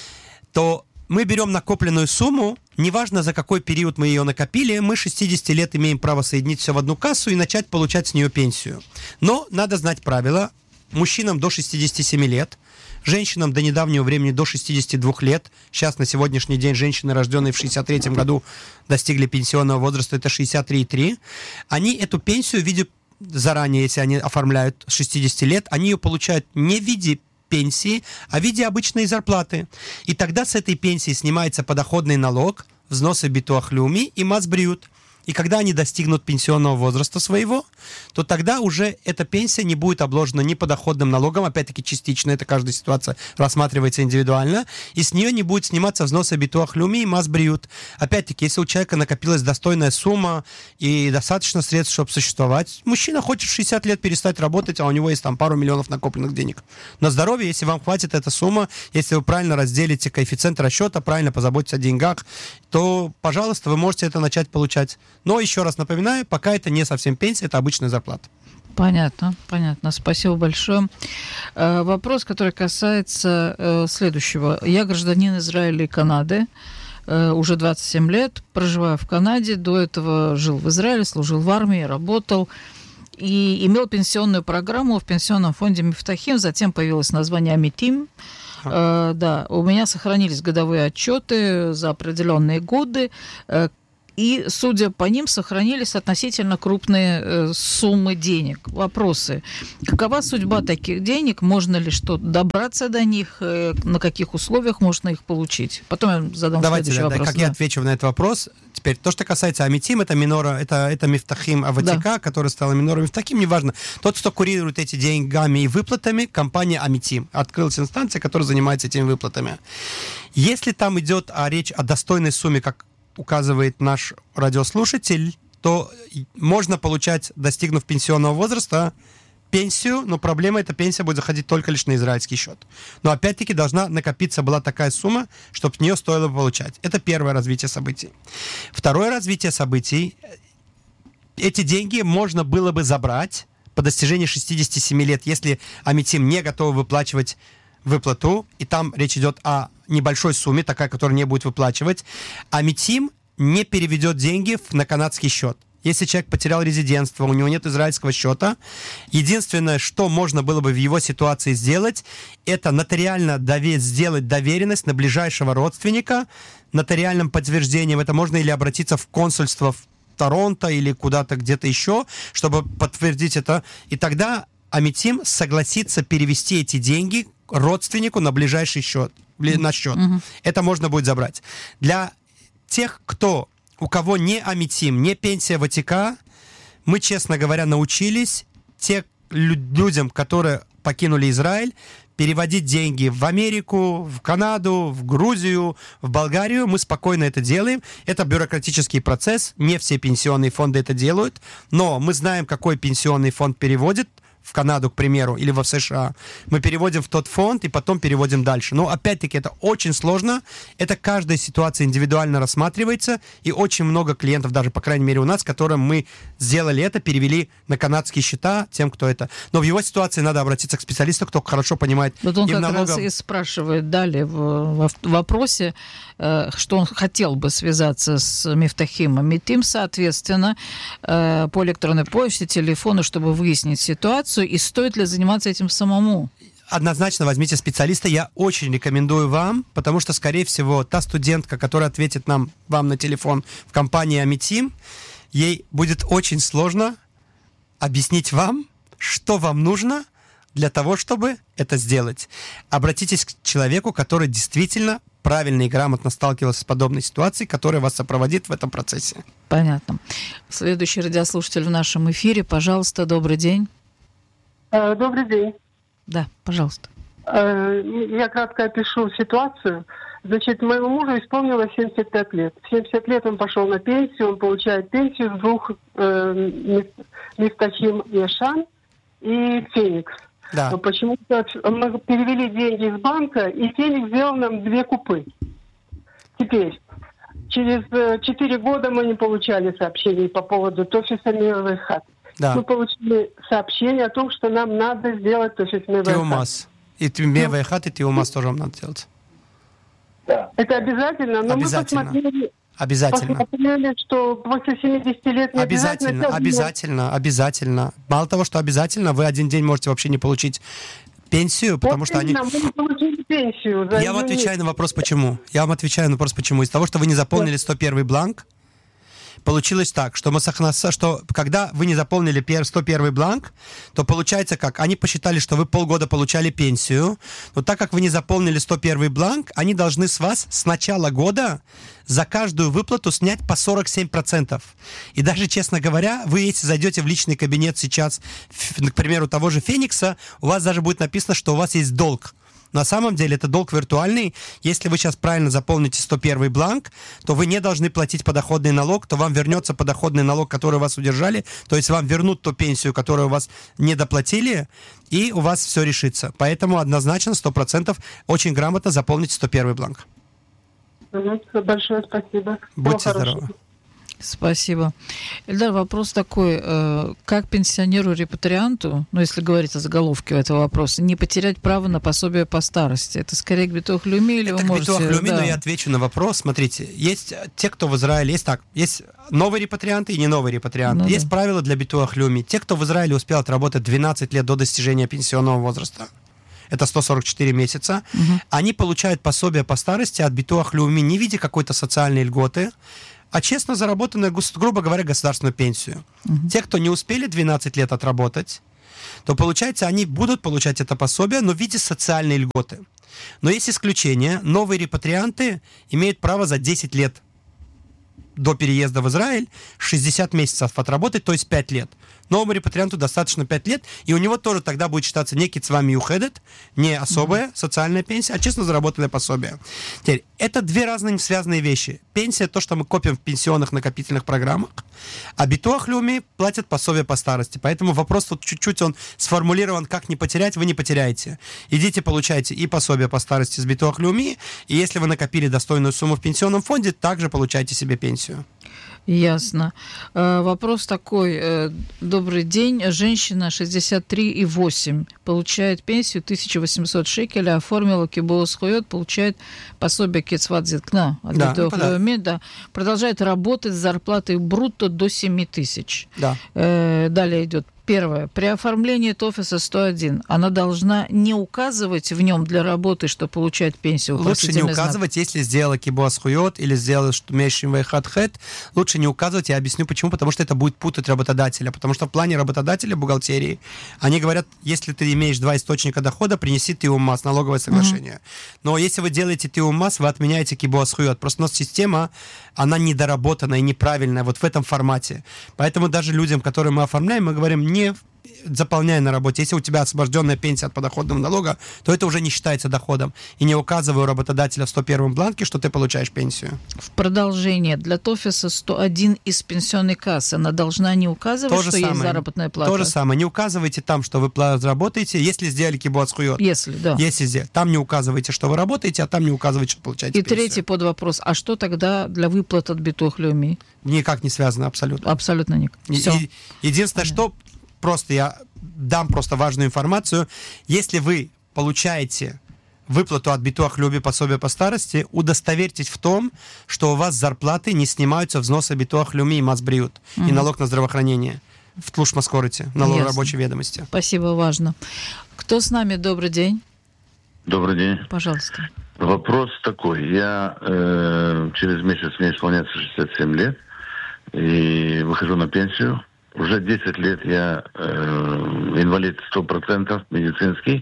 то мы берем накопленную сумму, неважно за какой период мы ее накопили, мы шестьдесят лет имеем право соединить все в одну кассу и начать получать с нее пенсию. Но надо знать правила. Мужчинам до шестидесяти семи лет, женщинам до недавнего времени до шестидесяти двух лет. Сейчас на сегодняшний день женщины, рожденные в шестьдесят третьем году, достигли пенсионного возраста, это шестьдесят три и три. Они эту пенсию в виде, заранее, если они оформляют с шестидесяти лет, они ее получают не в виде пенсии, а в виде обычной зарплаты. И тогда с этой пенсии снимается подоходный налог, взносы битуах леуми и мас бриут. И когда они достигнут пенсионного возраста своего, то тогда уже эта пенсия не будет обложена ни подоходным налогом, опять-таки частично, это каждая ситуация рассматривается индивидуально, и с нее не будет сниматься взносы битуах леуми и мас бриут. Опять-таки, если у человека накопилась достойная сумма и достаточно средств, чтобы существовать, мужчина хочет в шестьдесят лет перестать работать, а у него есть там пару миллионов накопленных денег. На здоровье, если вам хватит эта сумма, если вы правильно разделите коэффициент расчета, правильно позаботитесь о деньгах, то, пожалуйста, вы можете это начать получать. Но, еще раз напоминаю, пока это не совсем пенсия, это обычная зарплата. Понятно, понятно. Спасибо большое. Э, вопрос, который касается э, следующего. Я гражданин Израиля и Канады, э, уже двадцать семь лет, проживаю в Канаде, до этого жил в Израиле, служил в армии, работал и имел пенсионную программу в пенсионном фонде Мифтахим, затем появилось название Амитим. Э, да, у меня сохранились годовые отчеты за определенные годы, э, и, судя по ним, сохранились относительно крупные э, суммы денег. Вопросы. Какова судьба таких денег? Можно ли что-то добраться до них? Э, на каких условиях можно их получить? Потом я задам Давайте, следующий да, вопрос. Как да. я отвечу на этот вопрос. Теперь, то, что касается Амитим, это минора, это, это Мифтахим Аватика, да. который стала минором Мифтахим, неважно. Тот, кто курирует эти деньгами и выплатами, компания Амитим. Открылась инстанция, которая занимается этими выплатами. Если там идет о речь о достойной сумме, как указывает наш радиослушатель, то можно получать, достигнув пенсионного возраста, пенсию, но проблема, эта пенсия будет заходить только лишь на израильский счет. Но опять-таки должна накопиться была такая сумма, чтобы с нее стоило бы получать. Это первое развитие событий. Второе развитие событий. Эти деньги можно было бы забрать по достижении шестидесяти семи лет, если Амитим не готов выплачивать выплату, и там речь идет о небольшой сумме, такая, которая не будет выплачивать, а МИТИМ не переведет деньги на канадский счет. Если человек потерял резидентство, у него нет израильского счета, единственное, что можно было бы в его ситуации сделать, это нотариально дове- сделать доверенность на ближайшего родственника, нотариальным подтверждением. Это можно или обратиться в консульство в Торонто или куда-то где-то еще, чтобы подтвердить это. И тогда АМИТИМ согласится перевести эти деньги родственнику на ближайший счет, на счет. Mm-hmm. Это можно будет забрать. Для тех, кто, у кого не АМИТИМ, не пенсия в АТК, мы, честно говоря, научились те людям, которые покинули Израиль, переводить деньги в Америку, в Канаду, в Грузию, в Болгарию. Мы спокойно это делаем. Это бюрократический процесс. Не все пенсионные фонды это делают. Но мы знаем, какой пенсионный фонд переводит в Канаду, к примеру, или в США. Мы переводим в тот фонд и потом переводим дальше. Но, опять-таки, это очень сложно. Это каждая ситуация индивидуально рассматривается. И очень много клиентов, даже, по крайней мере, у нас, которым мы сделали это, перевели на канадские счета тем, кто это. Но в его ситуации надо обратиться к специалисту, кто хорошо понимает. Вот он как налогов... раз и спрашивает далее в, в вопросе, э, что он хотел бы связаться с Мифтахим АМИТИМ, соответственно, э, по электронной почте, телефону, чтобы выяснить ситуацию. И стоит ли заниматься этим самому? Однозначно возьмите специалиста. Я очень рекомендую вам, потому что, скорее всего, та студентка, которая ответит нам, вам на телефон в компании АМИТИМ, ей будет очень сложно объяснить вам, что вам нужно для того, чтобы это сделать. Обратитесь к человеку, который действительно правильно и грамотно сталкивался с подобной ситуацией, которая вас сопроводит в этом процессе. Понятно. Следующий радиослушатель в нашем эфире. Пожалуйста, добрый день. Добрый день. Да, пожалуйста. Я кратко опишу ситуацию. Значит, моему мужу исполнилось семьдесят пять лет. В семьдесят лет он пошел на пенсию, он получает пенсию с двух э, Мифтахим Яшан и Феникс. Да. Но почему-то мы перевели деньги из банка, и Феникс сделал нам две купы. Теперь, через четыре года мы не получали сообщений по поводу Тофиса Мировой хаты. Да. Мы получили сообщение о том, что нам надо сделать Тофис Мевай хат. Тиумас. И Мевай хат, и Тиумас тоже вам надо делать. Да. Это обязательно, но обязательно. мы посмотрели, обязательно. посмотрели, что после семидесяти лет не обязательно. Обязательно, обязательно, обязательно. Мало того, что обязательно, вы один день можете вообще не получить пенсию, потому вот что они... Мы не получили пенсию. Я вам отвечаю на вопрос, почему. Я вам отвечаю на вопрос, почему. Из-за того, что вы не заполнили сто первый бланк, получилось так, что, мы, что когда вы не заполнили сто первый бланк, то получается как? Они посчитали, что вы полгода получали пенсию, но так как вы не заполнили сто первый бланк, они должны с вас с начала года за каждую выплату снять по сорок семь процентов. И даже, честно говоря, вы, если зайдете в личный кабинет сейчас, к примеру, того же Феникса, у вас даже будет написано, что у вас есть долг. На самом деле это долг виртуальный. Если вы сейчас правильно заполните сто первый бланк, то вы не должны платить подоходный налог, то вам вернется подоходный налог, который у вас удержали, то есть вам вернут ту пенсию, которую у вас не доплатили, и у вас все решится. Поэтому однозначно сто процентов очень грамотно заполните сто первый бланк. Угу, большое спасибо. Будьте здоровы. Спасибо. Эльдар, вопрос такой. Как пенсионеру-репатрианту, ну, если говорить о заголовке этого вопроса, не потерять право на пособие по старости? Это скорее к битуах леуми или Это вы можете... к битуах леуми, да. но я отвечу на вопрос. Смотрите, есть те, кто в Израиле, есть так, есть новые репатрианты и не новые репатрианты. Ну, есть да. правила для битуах леуми. Те, кто в Израиле успел отработать двенадцать лет до достижения пенсионного возраста, это сто сорок четыре месяца, угу. они получают пособие по старости от битуах леуми не в виде какой-то социальной льготы, а честно заработанную, грубо говоря, государственную пенсию. Uh-huh. Те, кто не успели двенадцать лет отработать, то, получается, они будут получать это пособие, но в виде социальной льготы. Но есть исключение. Новые репатрианты имеют право за десять лет до переезда в Израиль шестьдесят месяцев отработать, то есть пять лет. Новому репатрианту достаточно пять лет, и у него тоже тогда будет считаться не кицва миюхедет, не особая mm-hmm. социальная пенсия, а честно заработанное пособие. Теперь, это две разные связанные вещи. Пенсия — то, что мы копим в пенсионных накопительных программах, а битуах леуми платят пособие по старости. Поэтому вопрос тут чуть-чуть он сформулирован, как не потерять, вы не потеряете. Идите, получайте и пособие по старости с битуах леуми, и если вы накопили достойную сумму в пенсионном фонде, также получайте себе пенсию. Ясно. Вопрос такой. Добрый день. Женщина шестьдесят три и восемь получает пенсию тысяча восемьсот шекелей, оформила кибоос хуйот, получает пособие кецват зиткна. Да, да. Да. Продолжает работать с зарплатой брутто до семь тысяч. Да. Далее идет. Первое. При оформлении ТОФИСа сто один она должна не указывать в нем для работы, что получает пенсию. Лучше не указывать, знак. Если сделала кибоас хуйот или сделала мешим вейхат хэт, лучше не указывать. Я объясню почему. Потому что это будет путать работодателя. Потому что в плане работодателя бухгалтерии они говорят, если ты имеешь два источника дохода, принеси тиуммас, налоговое соглашение. Mm-hmm. Но если вы делаете тиуммас, вы отменяете кибоас хуйот. Просто у нас система, она недоработанная и неправильная вот в этом формате. Поэтому даже людям, которые мы оформляем, мы говорим, не заполняй на работе. Если у тебя освобожденная пенсия от подоходного налога, то это уже не считается доходом. И не указывай у работодателя в сто первом бланке, что ты получаешь пенсию. В продолжение. Для ТОФИСа сто один из пенсионной кассы она должна не указывать, то что самое, есть заработная плата? То же самое. Не указывайте там, что вы работаете, если сделали кибоас хуйот. Если, да. Если сделали. Там не указывайте, что вы работаете, а там не указывайте, что получаете И пенсию. третий подвопрос. А что тогда для выплат от битуах леуми? Никак не связано абсолютно. Абсолютно никак. Все. И, единственное, Понятно. Что... Просто я дам просто важную информацию. Если вы получаете выплату от битуах леуми пособия по старости, удостоверьтесь в том, что у вас с зарплаты не снимаются взносы битуах леуми и мас-бриют, mm-hmm. и налог на здравоохранение в тлуш маскорите, налог рабочей ведомости. Спасибо, важно. Кто с нами? Добрый день. Добрый день. Пожалуйста. Вопрос такой. Я э, через месяц мне исполняется шестьдесят семь лет и выхожу на пенсию. Уже десять лет я э, инвалид сто процентов медицинский.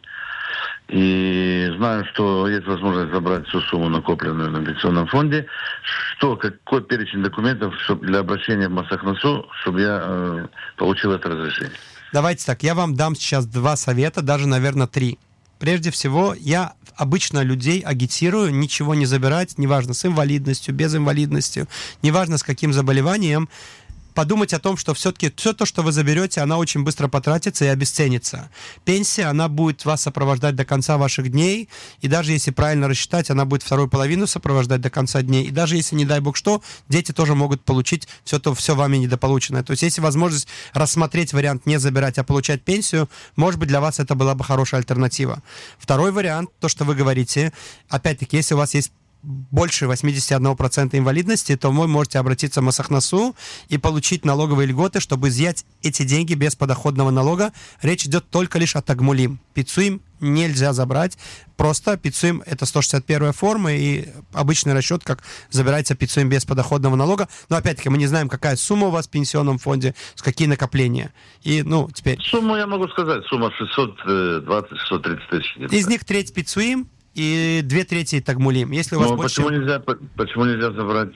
И знаю, что есть возможность забрать всю сумму, накопленную на пенсионном фонде. Что, какой перечень документов чтобы для обращения в Масахнасу, чтобы я э, получил это разрешение? Давайте так, я вам дам сейчас два совета, даже, наверное, три. Прежде всего, я обычно людей агитирую ничего не забирать, неважно, с инвалидностью, без инвалидности, неважно, с каким заболеванием. Подумать о том, что все-таки все то, что вы заберете, она очень быстро потратится и обесценится. Пенсия, она будет вас сопровождать до конца ваших дней, и даже если правильно рассчитать, она будет вторую половину сопровождать до конца дней, и даже если, не дай бог что, дети тоже могут получить все то, все вами недополученное. То есть, если возможность рассмотреть вариант не забирать, а получать пенсию, может быть, для вас это была бы хорошая альтернатива. Второй вариант, то, что вы говорите, опять-таки, если у вас есть больше восемьдесят один процент инвалидности, то вы можете обратиться в Масахнасу и получить налоговые льготы, чтобы изъять эти деньги без подоходного налога. Речь идет только лишь о тагмулим. Пицуим нельзя забрать. Просто пицуим — это сто шестьдесят первая форма, и обычный расчет, как забирается пицуим без подоходного налога. Но опять-таки мы не знаем, какая сумма у вас в пенсионном фонде, с какие накопления. И, ну, теперь... Сумму я могу сказать. Сумма шестьсот двадцать - шестьсот тридцать тысяч. Из них треть пицуим, и две трети тагмулим. Если у вас Но больше... почему нельзя, почему нельзя забрать...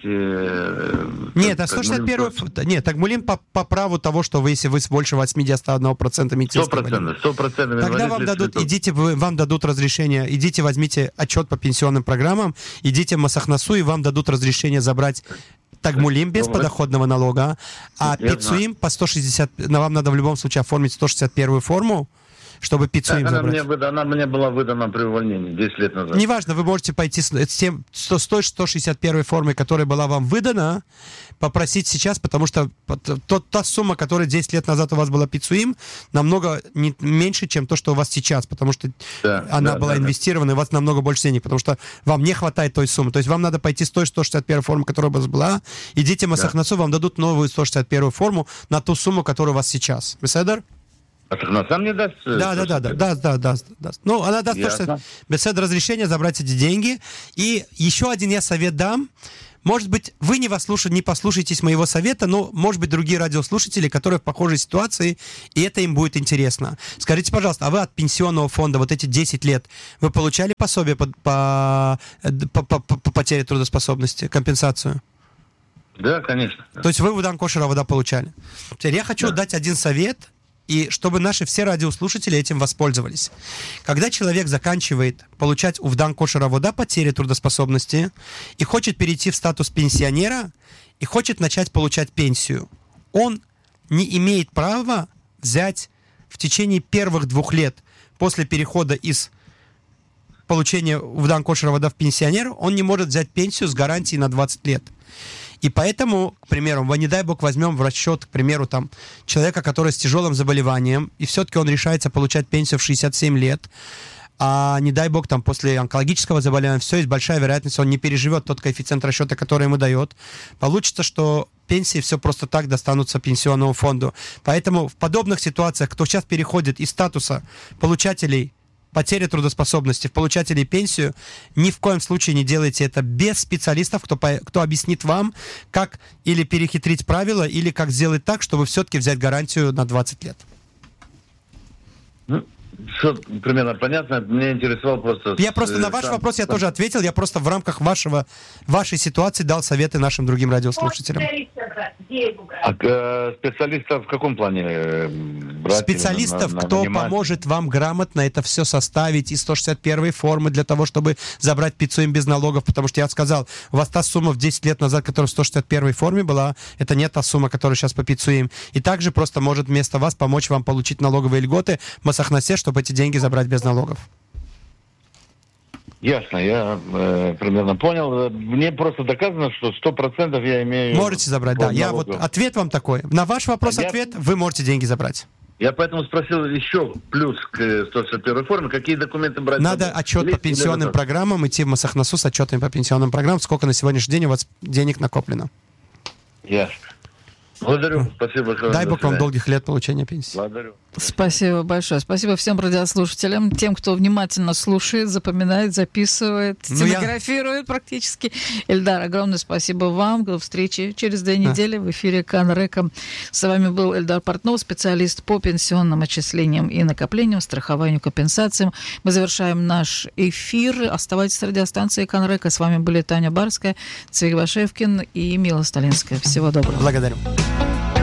Э, нет, а сто шестьдесят первый... Нет, тагмулим по, по праву того, что вы, если вы больше восемьдесят один процент медицинского... сто процентов, сто процентов. Тогда вам дадут, идите, вам дадут разрешение, идите возьмите отчет по пенсионным программам, идите в Масахнасу, и вам дадут разрешение забрать тагмулим без подоходного налога, а пицуим по сто шестьдесят... Вам надо в любом случае оформить сто шестьдесят первую форму, чтобы пиццу им она забрать. Мне выдана, она мне была выдана при увольнении десять лет назад. Неважно, вы можете пойти с, с, тем, с той сто шестьдесят первой формой, которая была вам выдана, попросить сейчас, потому что тот, та сумма, которая десять лет назад у вас была пиццуим, намного не, меньше, чем то, что у вас сейчас, потому что да, она да, была да, инвестирована, и у вас намного больше денег, потому что вам не хватает той суммы. То есть вам надо пойти с той сто шестьдесят первой формы, которая у вас была, идите в Масахнасу, да. Вам дадут новую сто шестьдесят первую форму на ту сумму, которая у вас сейчас. Беседер? А Масахнаса мне даст? Да, да, да, да, да, да, да, да. Ну, она даст то, что Беседер разрешение забрать эти деньги. И еще один я совет дам. Может быть, вы не, послушай, не послушаетесь моего совета, но, может быть, другие радиослушатели, которые в похожей ситуации, и это им будет интересно. Скажите, пожалуйста, а вы от пенсионного фонда вот эти десять лет, вы получали пособие по, по, по, по, по потере трудоспособности, компенсацию? Да, конечно. То есть вы в Дан Кошер Авода получали. Теперь я хочу да. дать один совет, и чтобы наши все радиослушатели этим воспользовались. Когда человек заканчивает получать увдан кошер авода, потери трудоспособности, и хочет перейти в статус пенсионера, и хочет начать получать пенсию, он не имеет права взять в течение первых двух лет после перехода из получения увдан кошер авода в пенсионер, он не может взять пенсию с гарантией на двадцать лет. И поэтому, к примеру, мы, не дай бог, возьмем в расчет, к примеру, там, человека, который с тяжелым заболеванием, и все-таки он решается получать пенсию в шестьдесят семь лет, а не дай бог, там, после онкологического заболевания, все, есть большая вероятность, он не переживет тот коэффициент расчета, который ему дает. Получится, что пенсии все просто так достанутся пенсионному фонду. Поэтому в подобных ситуациях, кто сейчас переходит из статуса получателей потери трудоспособности в получателей пенсию, ни в коем случае не делайте это без специалистов, кто, кто объяснит вам, как или перехитрить правила, или как сделать так, чтобы все-таки взять гарантию на двадцать лет. Ну, все примерно понятно. Меня интересовал просто... Я просто на ваш сам, вопрос я сам... тоже ответил. Я просто в рамках вашего, вашей ситуации дал советы нашим другим радиослушателям. А э, специалистов в каком плане брать? Специалистов, на, на, кто нанимать? Поможет вам грамотно это все составить из сто шестьдесят первой формы для того, чтобы забрать пиццуем без налогов, потому что я сказал, у вас та сумма в десять лет назад, которая в сто шестьдесят первой форме была, это не та сумма, которая сейчас по пиццуем. И также просто может вместо вас помочь вам получить налоговые льготы в Масахнасе, чтобы эти деньги забрать без налогов. Ясно, я э, примерно понял. Мне просто доказано, что сто процентов я имею... Можете забрать, да. Я вот ответ вам такой. На ваш вопрос я... ответ, вы можете деньги забрать. Я поэтому спросил еще плюс к сто шестьдесят первой форме, какие документы брать? Надо отчет или, по пенсионным программам, идти в Масахнасу с отчетами по пенсионным программам, сколько на сегодняшний день у вас денег накоплено. Ясно. Благодарю, спасибо большое. Дай бог вам долгих лет получения пенсии. Благодарю. Спасибо большое. Спасибо всем радиослушателям, тем, кто внимательно слушает, запоминает, записывает, ну, стенографирует я... практически. Эльдар, огромное спасибо вам. До встречи через две недели а. в эфире Канрека. С вами был Эльдар Портнов, специалист по пенсионным отчислениям и накоплениям, страхованию, компенсациям. Мы завершаем наш эфир. Оставайтесь с радиостанцией Канрека. С вами были Таня Барская, Цвик Башевкин и Мила Сталинская. Всего доброго. Благодарю.